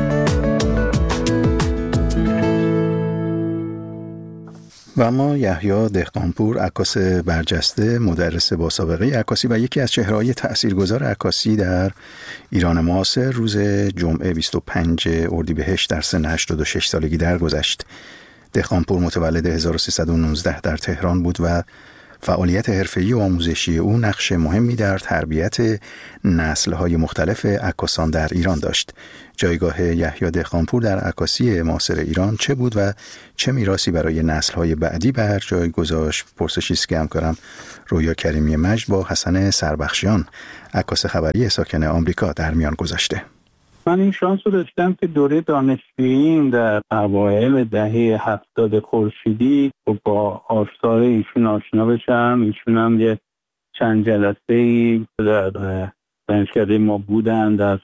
و اما یحیی دهقانپور، عکاس برجسته، مدرس با سابقه عکاسی و یکی از چهره‌های تأثیرگذار عکاسی در ایران معاصر، روز جمعه بیست و پنجم اردیبهشت در سن هشتاد و شش سالگی درگذشت. دهقانپور متولد هزار و سیصد و نوزده در تهران بود و فعالیت حرفه‌ای و آموزشی او نقش مهمی در تربیت نسل‌های مختلف عکاسان در ایران داشت. جایگاه یحیی دهقانپور در عکاسی معاصر ایران چه بود و چه میراثی برای نسل‌های بعدی بر جای گذاشت؟ پرسشی است که همکارم رویا کریمی مجد با حسن سربخشیان، عکاس خبری ساکن آمریکا، در میان گذاشته. من این شانس رو داشتم که دوره دانشجوییم در اوایل دهه هفتاد خورشیدی با آثار ایشون آشنا بشم. ایشون هم یه چند جلسه‌ای در دانشکده ما بودن در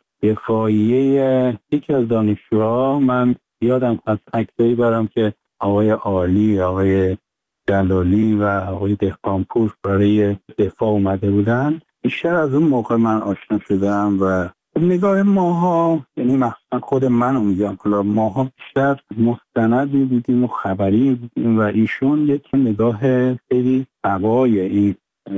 دفاعیه یکی از دانشجوها. من یادم از عکسایی برام که آقای عالی، آقای جلالی و آقای دهقانپور برای دفاع اومده بودن. بیشتر از اون موقع من آشنا شدم و نگاه ماها، یعنی مثلا خود من رو میگم، ماها بیشتر مستندی دیدیم و خبری دیدیم و ایشون یک نگاه خیلی قوای این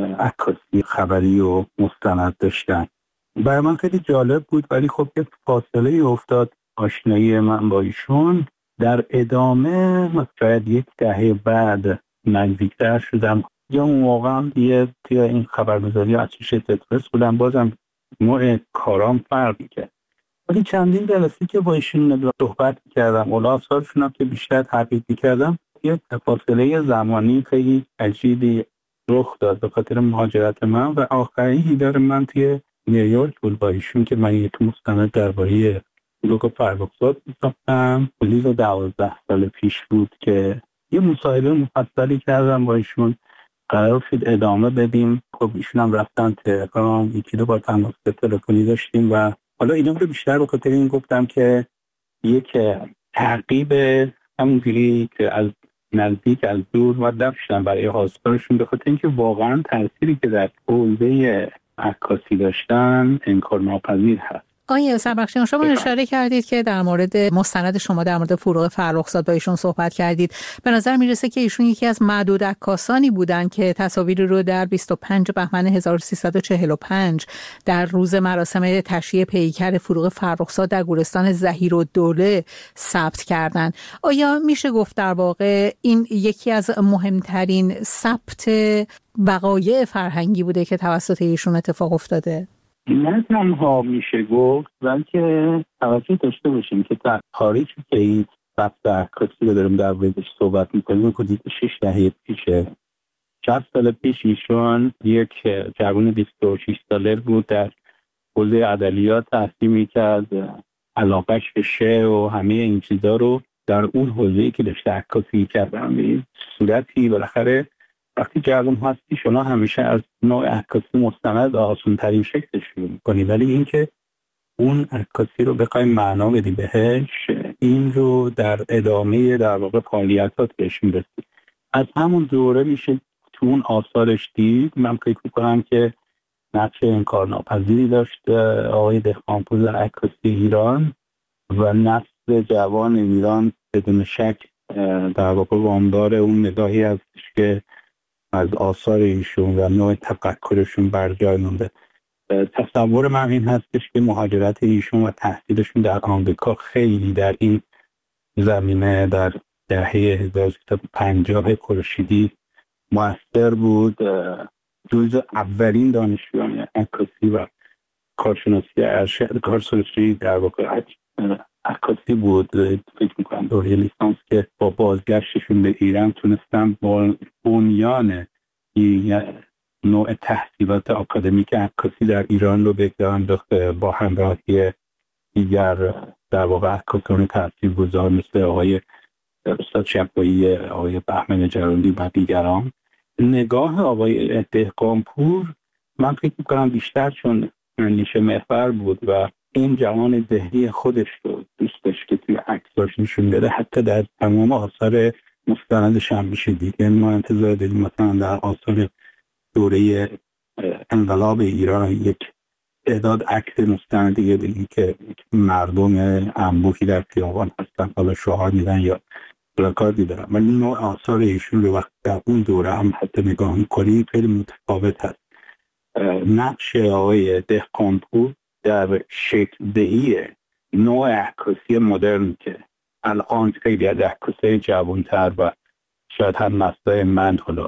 عکاسی خبری و مستند داشتن. برای من خیلی جالب بود، ولی خب یک فاصله افتاد آشنایی من با ایشون. در ادامه شاید یک دهه بعد نزدیکتر شدم، یا اون موقع دیگه توی این خبرگزاری اسوشیتد پرس بودم، بازم نوع کارام فرق می‌کرد. ولی چندین جلسه که با ایشون صحبت کردم، اولا افسارشون هم که بیشتر تحقیق می‌کردم، یه فاصله زمانی خیلی عجیبی رخ داد به خاطر مهاجرت من و آخرین دیدار من توی نیویورک بود با ایشون که من یک مستند درباره بلوک فرخزاد می‌ساختم. حدود دوازده سال پیش بود که یه مصاحبه مفصلی کردم با ایشون. قرار شد ادامه بدیم. خب ایشون هم رفتن تهران، یکی دو بار تماس تلفنی داشتیم و حالا اینا رو بیشتر به خاطر این گفتم که یک تعقیب همونجوری که از نزدیک از دور و داشتن برای حاضرشون، به خاطر اینکه واقعا تأثیری که در حوزه عکاسی داشتن انکارناپذیر هست. آقای سربخشیان، شما اشاره کردید که در مورد مستند شما در مورد فروغ فرخزاد با ایشون صحبت کردید. به نظر میرسه که ایشون یکی از معدود عکاسانی بودن که تصاویری رو در بیست و پنجم بهمن هزار و سیصد و چهل و پنج در روز مراسم تشییع پیکر فروغ فرخزاد در گورستان ظهیرالدوله ثبت کردن. آیا میشه گفت در واقع این یکی از مهمترین ثبت وقایع فرهنگی بوده که توسط ایشون اتفاق افتاده؟ نه تنها میشه گفت، بلکه توجه داشته باشیم که در تاریخی که این ثبت عکاسی رو داریم در موردش صحبت میکنیم حدود شش دهه پیشه. شصت سال پیش ایشون یک جوان بیست و شش ساله بود، در حوزه ادبیات تحصیل میکرد، علاقش به شعر و همه این چیزا رو در اون حوزه‌ای که داشته عکاسی کرد به صورتی بالاخره وقتی جوان هستی شما همیشه از نوع عکاسی مستند آسان ترین شکلش شروع می‌کنی، ولی اینکه اون عکاسی رو بخوای معنا بدی بهش، این رو در ادامه در واقع فعالیتات بهش می‌رسی. از همون دوره میشه تو اون آثارش دید. من فکر می‌کنم که نقش انکارناپذیری داشت آقای دهقانپور در عکاسی ایران و نسل جوان ایران بدون شک در واقع وامدار اون نگاهی هستش که از آثار ایشون و نوع تفکرشون بر جای مونده. تصور من این هستش که مهاجرت ایشون و تحصیلشون در آمریکا خیلی در این زمینه در دهه هزار و سیصد و پنجاه خورشیدی مؤثر بود. جزو اولین دانشجویان عکاسی و کارشناسی ارشد کارشناسی در واقع عکاسی بود، فکر میکنم دوره لیسانس، که با بازگشتشون به ایران تونستم با بنیان نوع تحصیلات آکادمیک عکاسی در ایران رو بگذارن با همراهی دیگر در واقع عکاسان تاثیرگذار مثل آقای استاد شبایی، آقای بهمن جراندی و دیگران. نگاه آقای دهقانپور من فکر میکنم بیشتر چون نیشه محور بود و این جهان ذهنی خودش رو دوست داشت که توی عکساش نشون بده، حتی در تمام آثار مستندش هم میشه دید. یعنی ما انتظار داریم مثلا در آثار دوره انقلاب ایران یک تعداد عکس مستندی بگیم که مردم انبوهی در خیابان هستن، حالا شعار میدن یا پلاکاردی دارن، ولی نوع آثار ایشون رو وقت در اون دوره هم حتی نگاه میکنیم خیلی متفاوت هست. نقش آقای دهقانپور در شکل دهی نوع عکاسی مدرن که الان خیلی از عکاسای جوانتر و شاید هم نسل‌های من حالا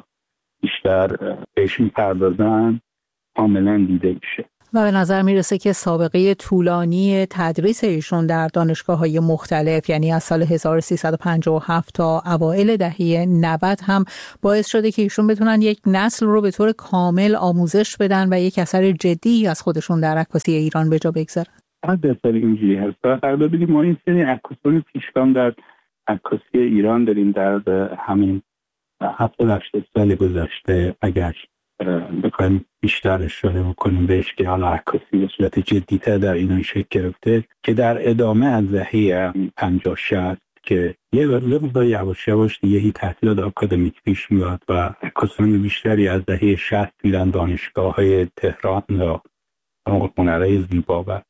بیشتر بهشون پردازن کاملا دیده میشه. و به نظر میرسه که سابقه طولانی تدریس ایشون در دانشگاه‌های مختلف، یعنی از سال هزار و سیصد و پنجاه و هفت تا اوایل دهه نود، هم باعث شده که ایشون بتونن یک نسل رو به طور کامل آموزش بدن و یک اثر جدی از خودشون در عکاسی ایران به جا بگذارن. حد سری اینجوری هست. در ببینیم ما این سری عکاسان پیشگام در عکاسی ایران داریم در همین هفتاد هشتاد سال گذشته. اگر بخوایم بیشتر اشاره بکنیم بهش که حالا عکاسی به صورت جدی‌تر در ایران شکل گرفته، که در ادامه از دهه پنجاه شصت که یه مقدار یواش یواش دیگه هی تحصیلات آکادمیک پیش میاد و عکاسان بیشتری از دهه شصت میرن دانشگاه‌های تهران و هنرهای زیبا و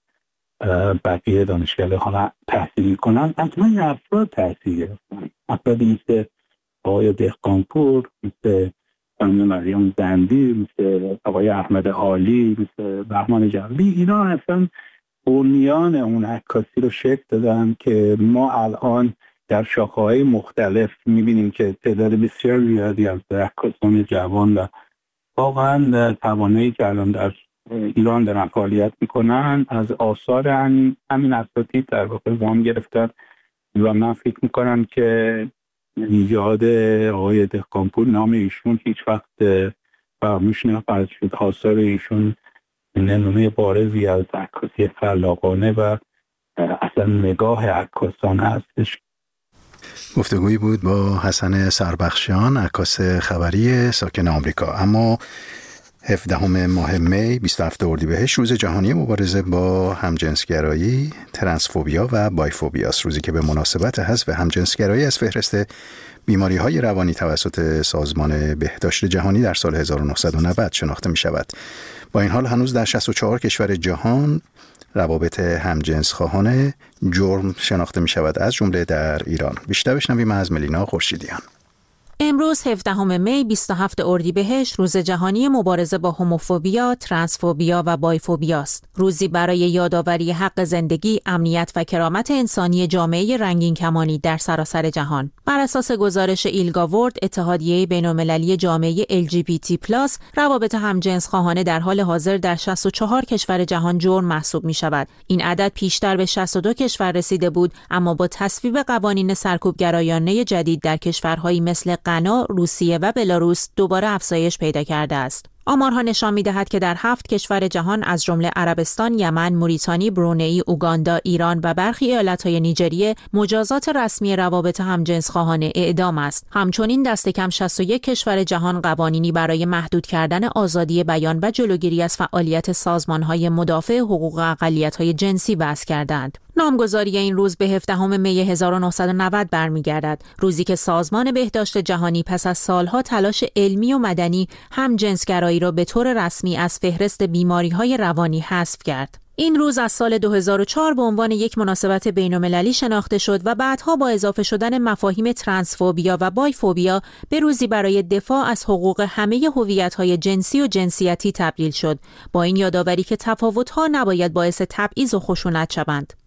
بقیه دانشگاه حالا تحصیل میکنن. اصلا این افراد تحصیل گرفتن، افرادی مثل آقای دهقانپور، مثل خانم مریم زندی، مثل آقای احمد عالی، مثل بهمن جراندی. اینا اصلا بنیان اون عکاسی رو شکل دادن که ما الان در شاخه‌های مختلف میبینیم که تعداد بسیار زیادی از عکاسان جوان و واقعا توانایی که الان در ایران دارن فعالیت میکنن از آثار همین اساتید در واقع وام گرفتن و من فکر میکنم که یاد آقای دهقانپور، نام ایشون هیچ وقت فراموش نخواهد شد. آثار ایشون نمونه بارزی از عکاسی خلاقانه و اصلا نگاه عکاسان هستش. گفتگویی بود با حسن سربخشیان، عکاس خبری ساکن آمریکا. اما هفدهم ماه می بیست و هفتم اردیبهشت روز جهانی مبارزه با همجنسگرایی، ترنسفوبیا و بایفوبیا است، روزی که به مناسبت حذف همجنسگرایی از فهرست بیماری‌های روانی توسط سازمان بهداشت جهانی در سال هزار و نهصد و نود شناخته می‌شود. با این حال هنوز در شصت و چهار کشور جهان روابط همجنسخواهانه جرم شناخته می‌شود، از جمله در ایران. بیشتر بشنویم از ملینا خورشیدیان. امروز هفدهم می بیست و هفتم اردیبهشت روز جهانی مبارزه با هوموفوبیا، ترنسفوبیا و بایفوبیا است. روزی برای یادآوری حق زندگی، امنیت و کرامت انسانی جامعه رنگین کمانی در سراسر جهان. بر اساس گزارش ایلگاورد، اتحادیه بین‌المللی جامعه ال جی بی تی پلاس، روابط همجنسخواهانه در حال حاضر در شصت و چهار کشور جهان جرم محسوب می شود. این عدد پیشتر به شصت و دو کشور رسیده بود، اما با تصویب قوانین سرکوبگرایانه جدید در کشورهایی مثل غنا، روسیه و بلاروس دوباره افزایش پیدا کرده است. آمارها نشان می‌دهد که در هفت کشور جهان از جمله عربستان، یمن، موریتانی، برونئی، اوگاندا، ایران و برخی ایالت‌های نیجریه مجازات رسمی روابط همجنسخواهانه اعدام است. همچنین دست کم شصت و یک کشور جهان قوانینی برای محدود کردن آزادی بیان و جلوگیری از فعالیت سازمان‌های مدافع حقوق اقلیت‌های جنسی وضع کردند. نامگذاری این روز به هفدهم می هزار و نهصد و نود برمیگردد، روزی که سازمان بهداشت جهانی پس از سالها تلاش علمی و مدنی همجنسگرایی را به طور رسمی از فهرست بیماری‌های روانی حذف کرد. این روز از سال دو هزار و چهار به عنوان یک مناسبت بین‌المللی شناخته شد و بعدها با اضافه شدن مفاهیم ترنسفوبیا و بایفوبیا به روزی برای دفاع از حقوق همه هویت‌های جنسی و جنسیتی تبدیل شد، با این یادآوری که تفاوت‌ها نباید باعث تبعیض و خشونت شوند.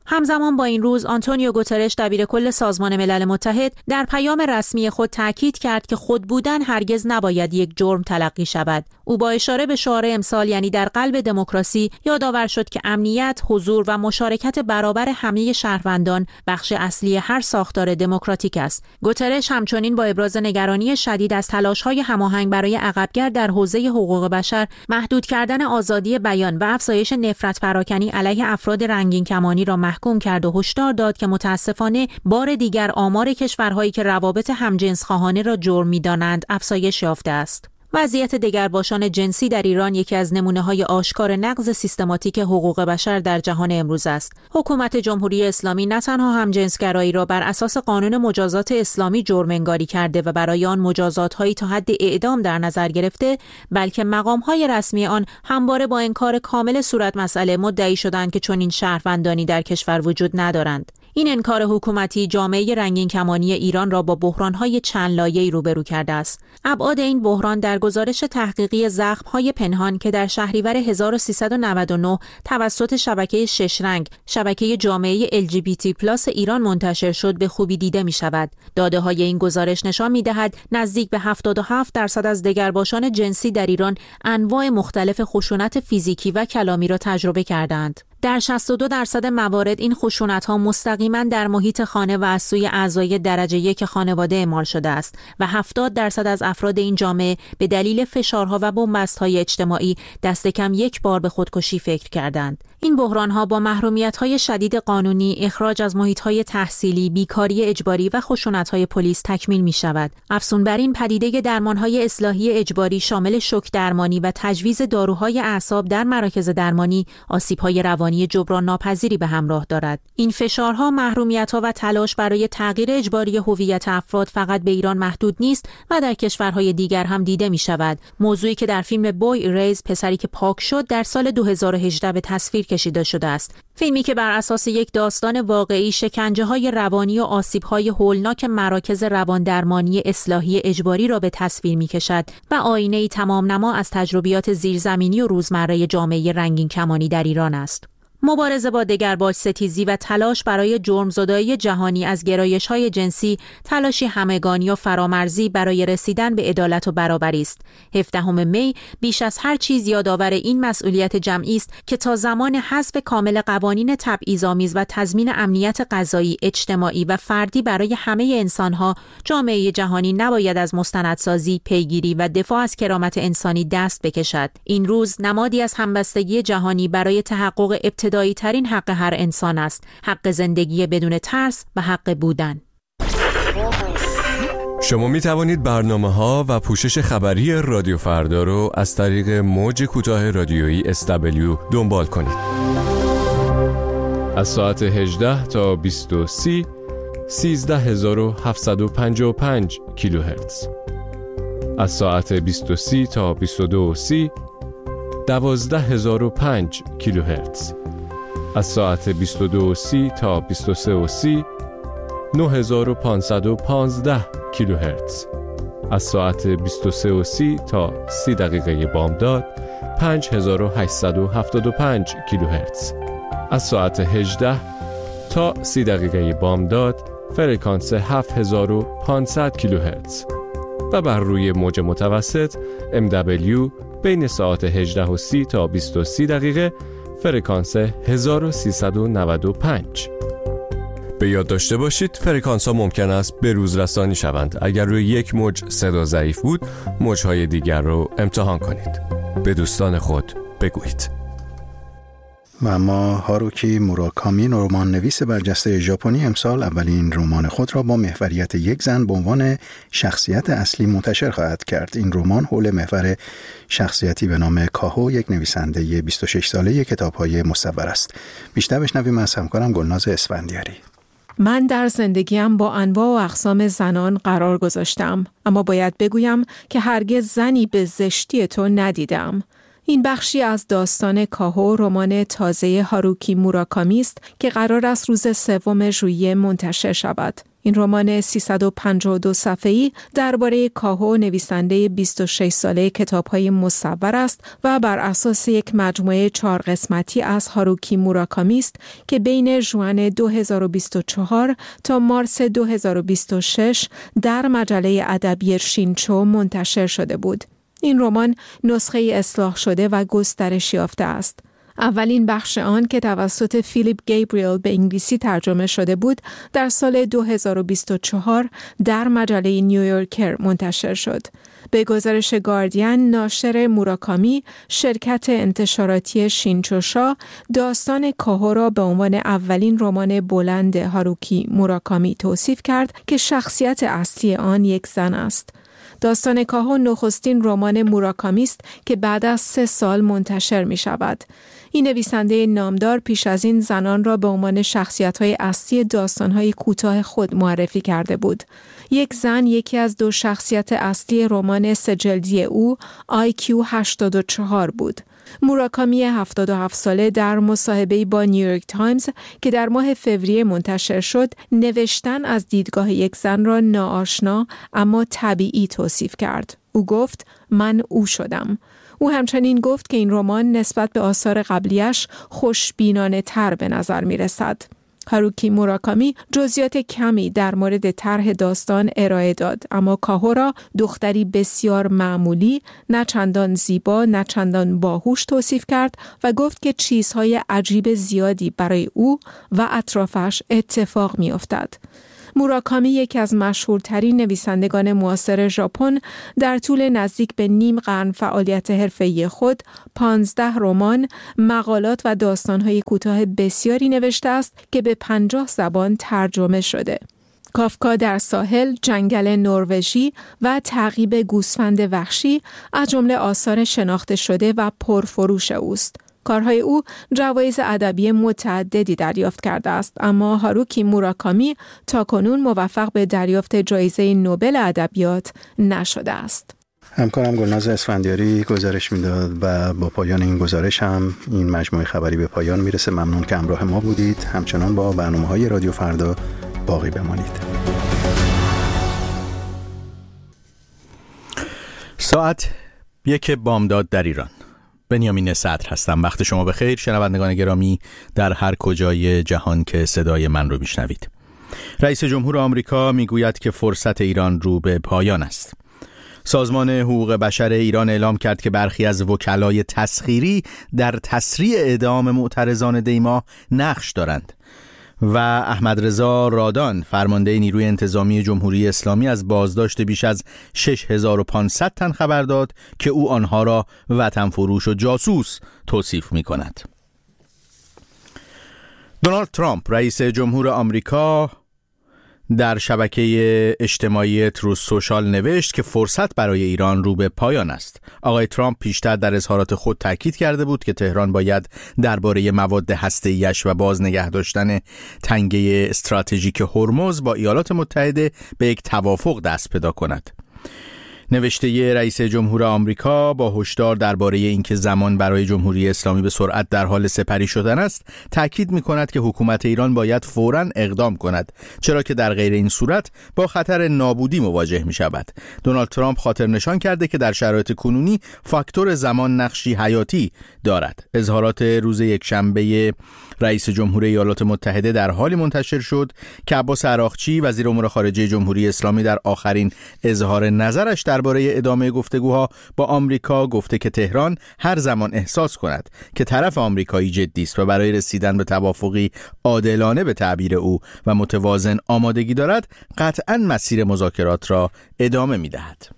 همزمان با این روز آنتونیو گوترش دبیرکل سازمان ملل متحد در پیام رسمی خود تاکید کرد که خود بودن هرگز نباید یک جرم تلقی شود. او با اشاره به شعار امسال یعنی در قلب دموکراسی یادآور شد که امنیت، حضور و مشارکت برابر همه شهروندان بخش اصلی هر ساختار دموکراتیک است. گوترش همچنین با ابراز نگرانی شدید از تلاش‌های هماهنگ برای عقبگرد در حوزه حقوق بشر، محدود کردن آزادی بیان و افزایش نفرت پراکنی علیه افراد رنگین کمانی را محکوم کرد و هشدار داد که متاسفانه بار دیگر آمار کشورهایی که روابط همجنسخواهانه را جرم می‌دانند افزایش یافته است. وضعیت دگرباشان جنسی در ایران یکی از نمونه‌های آشکار نقض سیستماتیک حقوق بشر در جهان امروز است. حکومت جمهوری اسلامی نه تنها همجنسگرایی را بر اساس قانون مجازات اسلامی جرم انگاری کرده و برای آن مجازات‌هایی تا حد اعدام در نظر گرفته، بلکه مقام‌های رسمی آن همواره با انکار کامل صورت مسئله مدعی شدند که چنین شهروندانی در کشور وجود ندارند. این انکار حکومتی جامعه رنگین کمانی ایران را با بحران‌های چند لایه‌ای روبرو کرده است. ابعاد این بحران در گزارش تحقیقی زخم‌های پنهان که در شهریور هزار و سیصد و نود و نه توسط شبکه شش رنگ، شبکه جامعه ال جی بی تی پلاس ایران منتشر شد به خوبی دیده می‌شود. داده‌های این گزارش نشان می‌دهد نزدیک به هفتاد و هفت درصد از دگرباشان جنسی در ایران انواع مختلف خشونت فیزیکی و کلامی را تجربه کردند. در شصت و دو درصد موارد این خشونت‌ها مستقیما در محیط خانه و از سوی اعضای درجه یک خانواده اعمال شده است و هفتاد درصد از افراد این جامعه به دلیل فشارها و بنبست‌های اجتماعی دست کم یک بار به خودکشی فکر کردند. این بحران‌ها با محرومیت‌های شدید قانونی، اخراج از محیط‌های تحصیلی، بیکاری اجباری و خشونت‌های پلیس تکمیل می‌شود. افزون بر این پدیده درمان‌های اصلاحی اجباری شامل شوک درمانی و تجویز داروهای اعصاب در مراکز درمانی، آسیب‌های روانی جبران ناپذیری به همراه دارد. این فشارها، محرومیت‌ها و تلاش برای تغییر اجباری هویت افراد فقط به ایران محدود نیست و در کشورهای دیگر هم دیده می‌شود. موضوعی که در فیلم بوی ایریز، پسری که پاک شد، در سال دو هزار و هجده به تصویر کشیده شده است. فیلمی که بر اساس یک داستان واقعی شکنجه‌های روانی و آسیب‌های هولناک مراکز رواندرمانی اصلاحی اجباری را به تصویر می‌کشد و آینه‌ای تمام‌نما از تجربیات زیرزمینی و روزمره جامعه رنگین کمانی در ایران است. مبارزه با دگرباش ستیزی و تلاش برای جرمزدایی جهانی از گرایش‌های جنسی تلاشی همگانی و فرامرزی برای رسیدن به عدالت و برابری است. هفدهم می بیش از هر چیز یادآور این مسئولیت جمعی است که تا زمان حذف کامل قوانین تبعیض‌آمیز و تضمین امنیت غذایی، اجتماعی و فردی برای همه انسان‌ها، جامعه جهانی نباید از مستندسازی، پیگیری و دفاع از کرامت انسانی دست بکشد. این روز نمادی از همبستگی جهانی برای تحقق ابتدایی ترین حق هر انسان است، حق زندگی بدون ترس و حق بودن. شما می توانید برنامه‌ها و پوشش خبری رادیو فردا رو از طریق موج کوتاه رادیویی اس دبلیو دنبال کنید. از ساعت هجده تا بیست و سه سیزده هزار و هفتصد و پنجاه و پنج کیلوهرتز. از ساعت بیست و سه تا بیست و دو سی دوازده هزار و پنج کیلوهرتز. از ساعت بیست و دو سی تا بیست و سه سی نه هزار و پانصد و پانزده کیلوهرتز. از ساعت بیست و سه سی تا سی دقیقه بامداد پنج هزار و هشتصد و هفتاد و پنج کیلوهرتز. از ساعت هجده تا سی دقیقه بامداد فرکانس هفت هزار و پانصد کیلوهرتز و بر روی موج متوسط ام دبلیو بین ساعت هجده و سی تا بیست و سه دقیقه فرکانس هزار و سیصد و نود و پنج. به یاد داشته باشید فرکانس ها ممکن است به روز رسانی شوند. اگر روی یک موج صدا ضعیف بود، موجهای دیگر رو امتحان کنید. به دوستان خود بگویید. و اما هاروکی موراکامی، رمان نویس برجسته ژاپنی، امسال اولین رمان خود را با محوریت یک زن به عنوان شخصیت اصلی منتشر خواهد کرد. این رمان حول محور شخصیتی به نام کاهو، یک نویسنده بیست و شش ساله کتاب‌های مصور است. بیشتر بشنویم از همکارم گلناز اسفندیاری. من در زندگیم با انواع و اقسام زنان قرار گذاشتم، اما باید بگویم که هرگز زنی به زشتی تو ندیدم. این بخشی از داستان کاهو، رمان تازه هاروکی موراکامی است که قرار است روز سوم ژوئیه منتشر شود. این رمان سیصد و پنجاه و دو صفحه‌ای درباره کاهو، نویسنده بیست و شش ساله کتاب‌های مصور است و بر اساس یک مجموعه چهار قسمتی از هاروکی موراکامی است که بین ژوئن دو هزار و بیست و چهار تا مارس دو هزار و بیست و شش در مجله ادبی شینچو منتشر شده بود. این رمان نسخه اصلاح شده و گسترش یافته است. اولین بخش آن که توسط فیلیپ گیبریل به انگلیسی ترجمه شده بود در سال دو هزار و بیست و چهار در مجله نیویورکر منتشر شد. به گزارش گاردین، ناشر موراکامی، شرکت انتشاراتی شینچوشا داستان کاهو را به عنوان اولین رمان بلند هاروکی موراکامی توصیف کرد که شخصیت اصلی آن یک زن است. داستان کاهو نخستین رمان موراکامی است که بعد از سه سال منتشر می شود. این نویسنده نامدار پیش از این زنان را به عنوان شخصیت‌های اصلی داستان‌های کوتاه خود معرفی کرده بود. یک زن یکی از دو شخصیت اصلی رمان سه‌جلدی او آی کیو هشتاد و چهار بود. موراکامی هفتاد و هفت ساله در مصاحبه‌ای با نیویورک تایمز که در ماه فوریه منتشر شد، نوشتن از دیدگاه یک زن را ناآشنا اما طبیعی توصیف کرد. او گفت من او شدم. او همچنین گفت که این رمان نسبت به آثار قبلیش خوشبینانه تر به نظر می رسد. هاروکی موراکامی جزئیات کمی در مورد طرح داستان ارائه داد، اما کاهو را دختری بسیار معمولی، نه چندان زیبا، نه چندان باهوش توصیف کرد و گفت که چیزهای عجیب زیادی برای او و اطرافش اتفاق می افتد. موراکامی یکی از مشهورترین نویسندگان معاصر ژاپن در طول نزدیک به نیم قرن فعالیت حرفه‌ای خود پانزده رمان، مقالات و داستان‌های کوتاه بسیاری نوشته است که به پنجاه زبان ترجمه شده. کافکا در ساحل، جنگل نروژی و تعقیب گوسفند وحشی از جمله آثار شناخته شده و پرفروش اوست. کارهای او جوایز ادبی متعددی دریافت کرده است، اما هاروکی موراکامی تاکنون موفق به دریافت جایزه نوبل ادبیات نشده است. همکارم گلناز اسفندیاری گزارش میداد و با پایان این گزارش هم این مجموعه خبری به پایان میرسه. ممنون که همراه ما بودید. همچنان با برنامه‌های رادیو فردا باقی بمانید. ساعت یک بامداد در ایران. بنیامین صدر هستم. وقت شما بخیر شنوندگان گرامی در هر کجای جهان که صدای من رو میشنوید. رئیس جمهور آمریکا میگوید که فرصت ایران رو به پایان است. سازمان حقوق بشر ایران اعلام کرد که برخی از وکلای تسخیری در تسریع اعدام معترضان دیما نقش دارند و احمد رضا رادان فرمانده نیروی انتظامی جمهوری اسلامی از بازداشت بیش از شش هزار و پانصد تن خبر داد که او آنها را وطن فروش و جاسوس توصیف می کند. دونالد ترامپ رئیس جمهور آمریکا در شبکه اجتماعی تروث سوشال نوشت که فرصت برای ایران رو به پایان است. آقای ترامپ پیشتر در اظهارات خود تاکید کرده بود که تهران باید درباره مواد هسته‌ایش و باز نگه داشتن تنگه استراتژیک هرمز با ایالات متحده به یک توافق دست پیدا کند. نوشته رئیس جمهور آمریکا با هشدار درباره اینکه زمان برای جمهوری اسلامی به سرعت در حال سپری شدن است، تاکید می‌کند که حکومت ایران باید فوراً اقدام کند، چرا که در غیر این صورت با خطر نابودی مواجه می‌شود. دونالد ترامپ خاطر نشان کرده که در شرایط کنونی فاکتور زمان نقشی حیاتی دارد. اظهارات روز یکشنبه رئیس جمهور ایالات متحده در حالی منتشر شد که عباس عراقچی وزیر امور خارجه جمهوری اسلامی در آخرین اظهار نظرش درباره ادامه گفتگوها با آمریکا گفته که تهران هر زمان احساس کند که طرف آمریکایی جدی است و برای رسیدن به توافقی عادلانه به تعبیر او و متوازن آمادگی دارد، قطعاً مسیر مذاکرات را ادامه می‌دهد.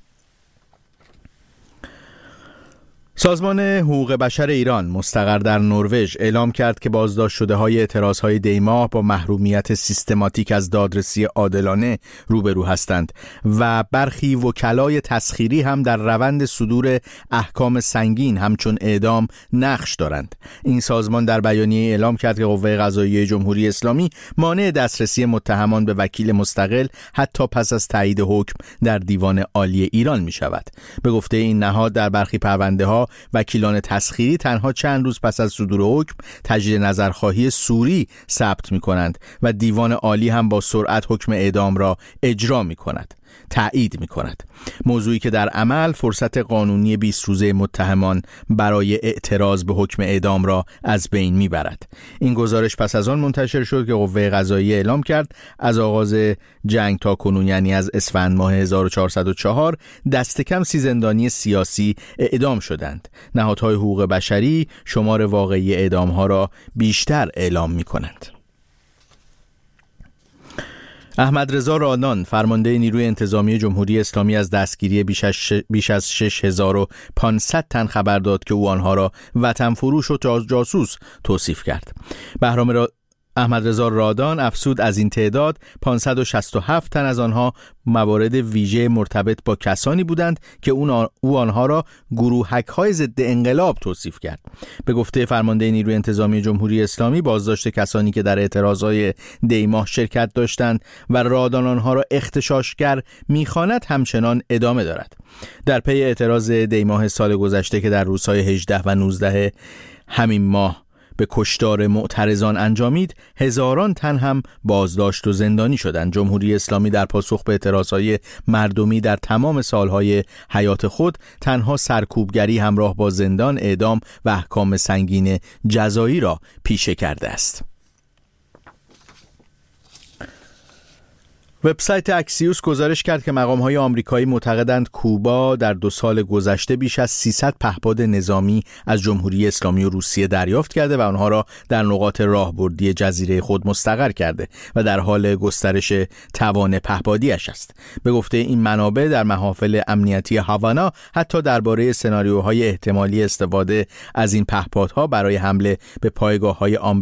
سازمان حقوق بشر ایران مستقر در نروژ اعلام کرد که بازداشت شده های اعتراض های دیماه با محرومیت سیستماتیک از دادرسی عادلانه روبرو هستند و برخی وکلای تسخیری هم در روند صدور احکام سنگین همچون اعدام نقش دارند. این سازمان در بیانیه اعلام کرد که قوه قضاییه جمهوری اسلامی مانع دسترسی متهمان به وکیل مستقل حتی پس از تایید حکم در دیوان عالی ایران می شود. به گفته این نهاد در برخی پرونده ها وکیلان تسخیری تنها چند روز پس از صدور حکم تجدید نظرخواهی سوری ثبت می‌کنند و دیوان عالی هم با سرعت حکم اعدام را اجرا می‌کند، تایید می‌کند. موضوعی که در عمل فرصت قانونی بیست روزه متهمان برای اعتراض به حکم اعدام را از بین می‌برد. این گزارش پس از آن منتشر شد که قوه قضاییه اعلام کرد از آغاز جنگ تا کنون، یعنی از اسفند ماه هزار و چهارصد و چهار، دست کم سی زندانی سیاسی اعدام شدند. نهادهای حقوق بشری شمار واقعی اعدام‌ها را بیشتر اعلام می‌کنند. احمد رضا رادان، فرمانده نیروی انتظامی جمهوری اسلامی، از دستگیری بیش از شش هزار و پانصد تن خبر داد که او آنها را وطن فروش و جاسوس توصیف کرد. بهرام را... احمد رضا رادان افزود از این تعداد پانصد و شصت و هفت تن از آنها موارد ویژه مرتبط با کسانی بودند که او آنها را گروهک‌های ضد انقلاب توصیف کرد. به گفته فرمانده نیروی انتظامی جمهوری اسلامی، بازداشت کسانی که در اعتراضهای دیماه شرکت داشتند و رادان آنها را اغتشاشگر می‌خواند همچنان ادامه دارد. در پی اعتراض دیماه سال گذشته که در روزهای هجده و نوزده همین ماه به کشتار معترضان انجامید، هزاران تن هم بازداشت و زندانی شدند. جمهوری اسلامی در پاسخ به اعتراضهای مردمی در تمام سالهای حیات خود تنها سرکوبگری همراه با زندان، اعدام و احکام سنگین جزایی را پیشه کرده است. وبسایت اکسیوس گزارش کرد که مقام‌های آمریکایی معتقدند کوبا در دو سال گذشته بیش از سیصد پهپاد نظامی از جمهوری اسلامی و روسیه دریافت کرده و آنها را در نقاط راهبردی جزیره خود مستقر کرده و در حال گسترش توان پهپادیش است. به گفته این منابع، در محافل امنیتی هاوانا حتی درباره سناریوهای احتمالی استفاده از این پهپادها برای حمله به پایگاه‌های آمریکا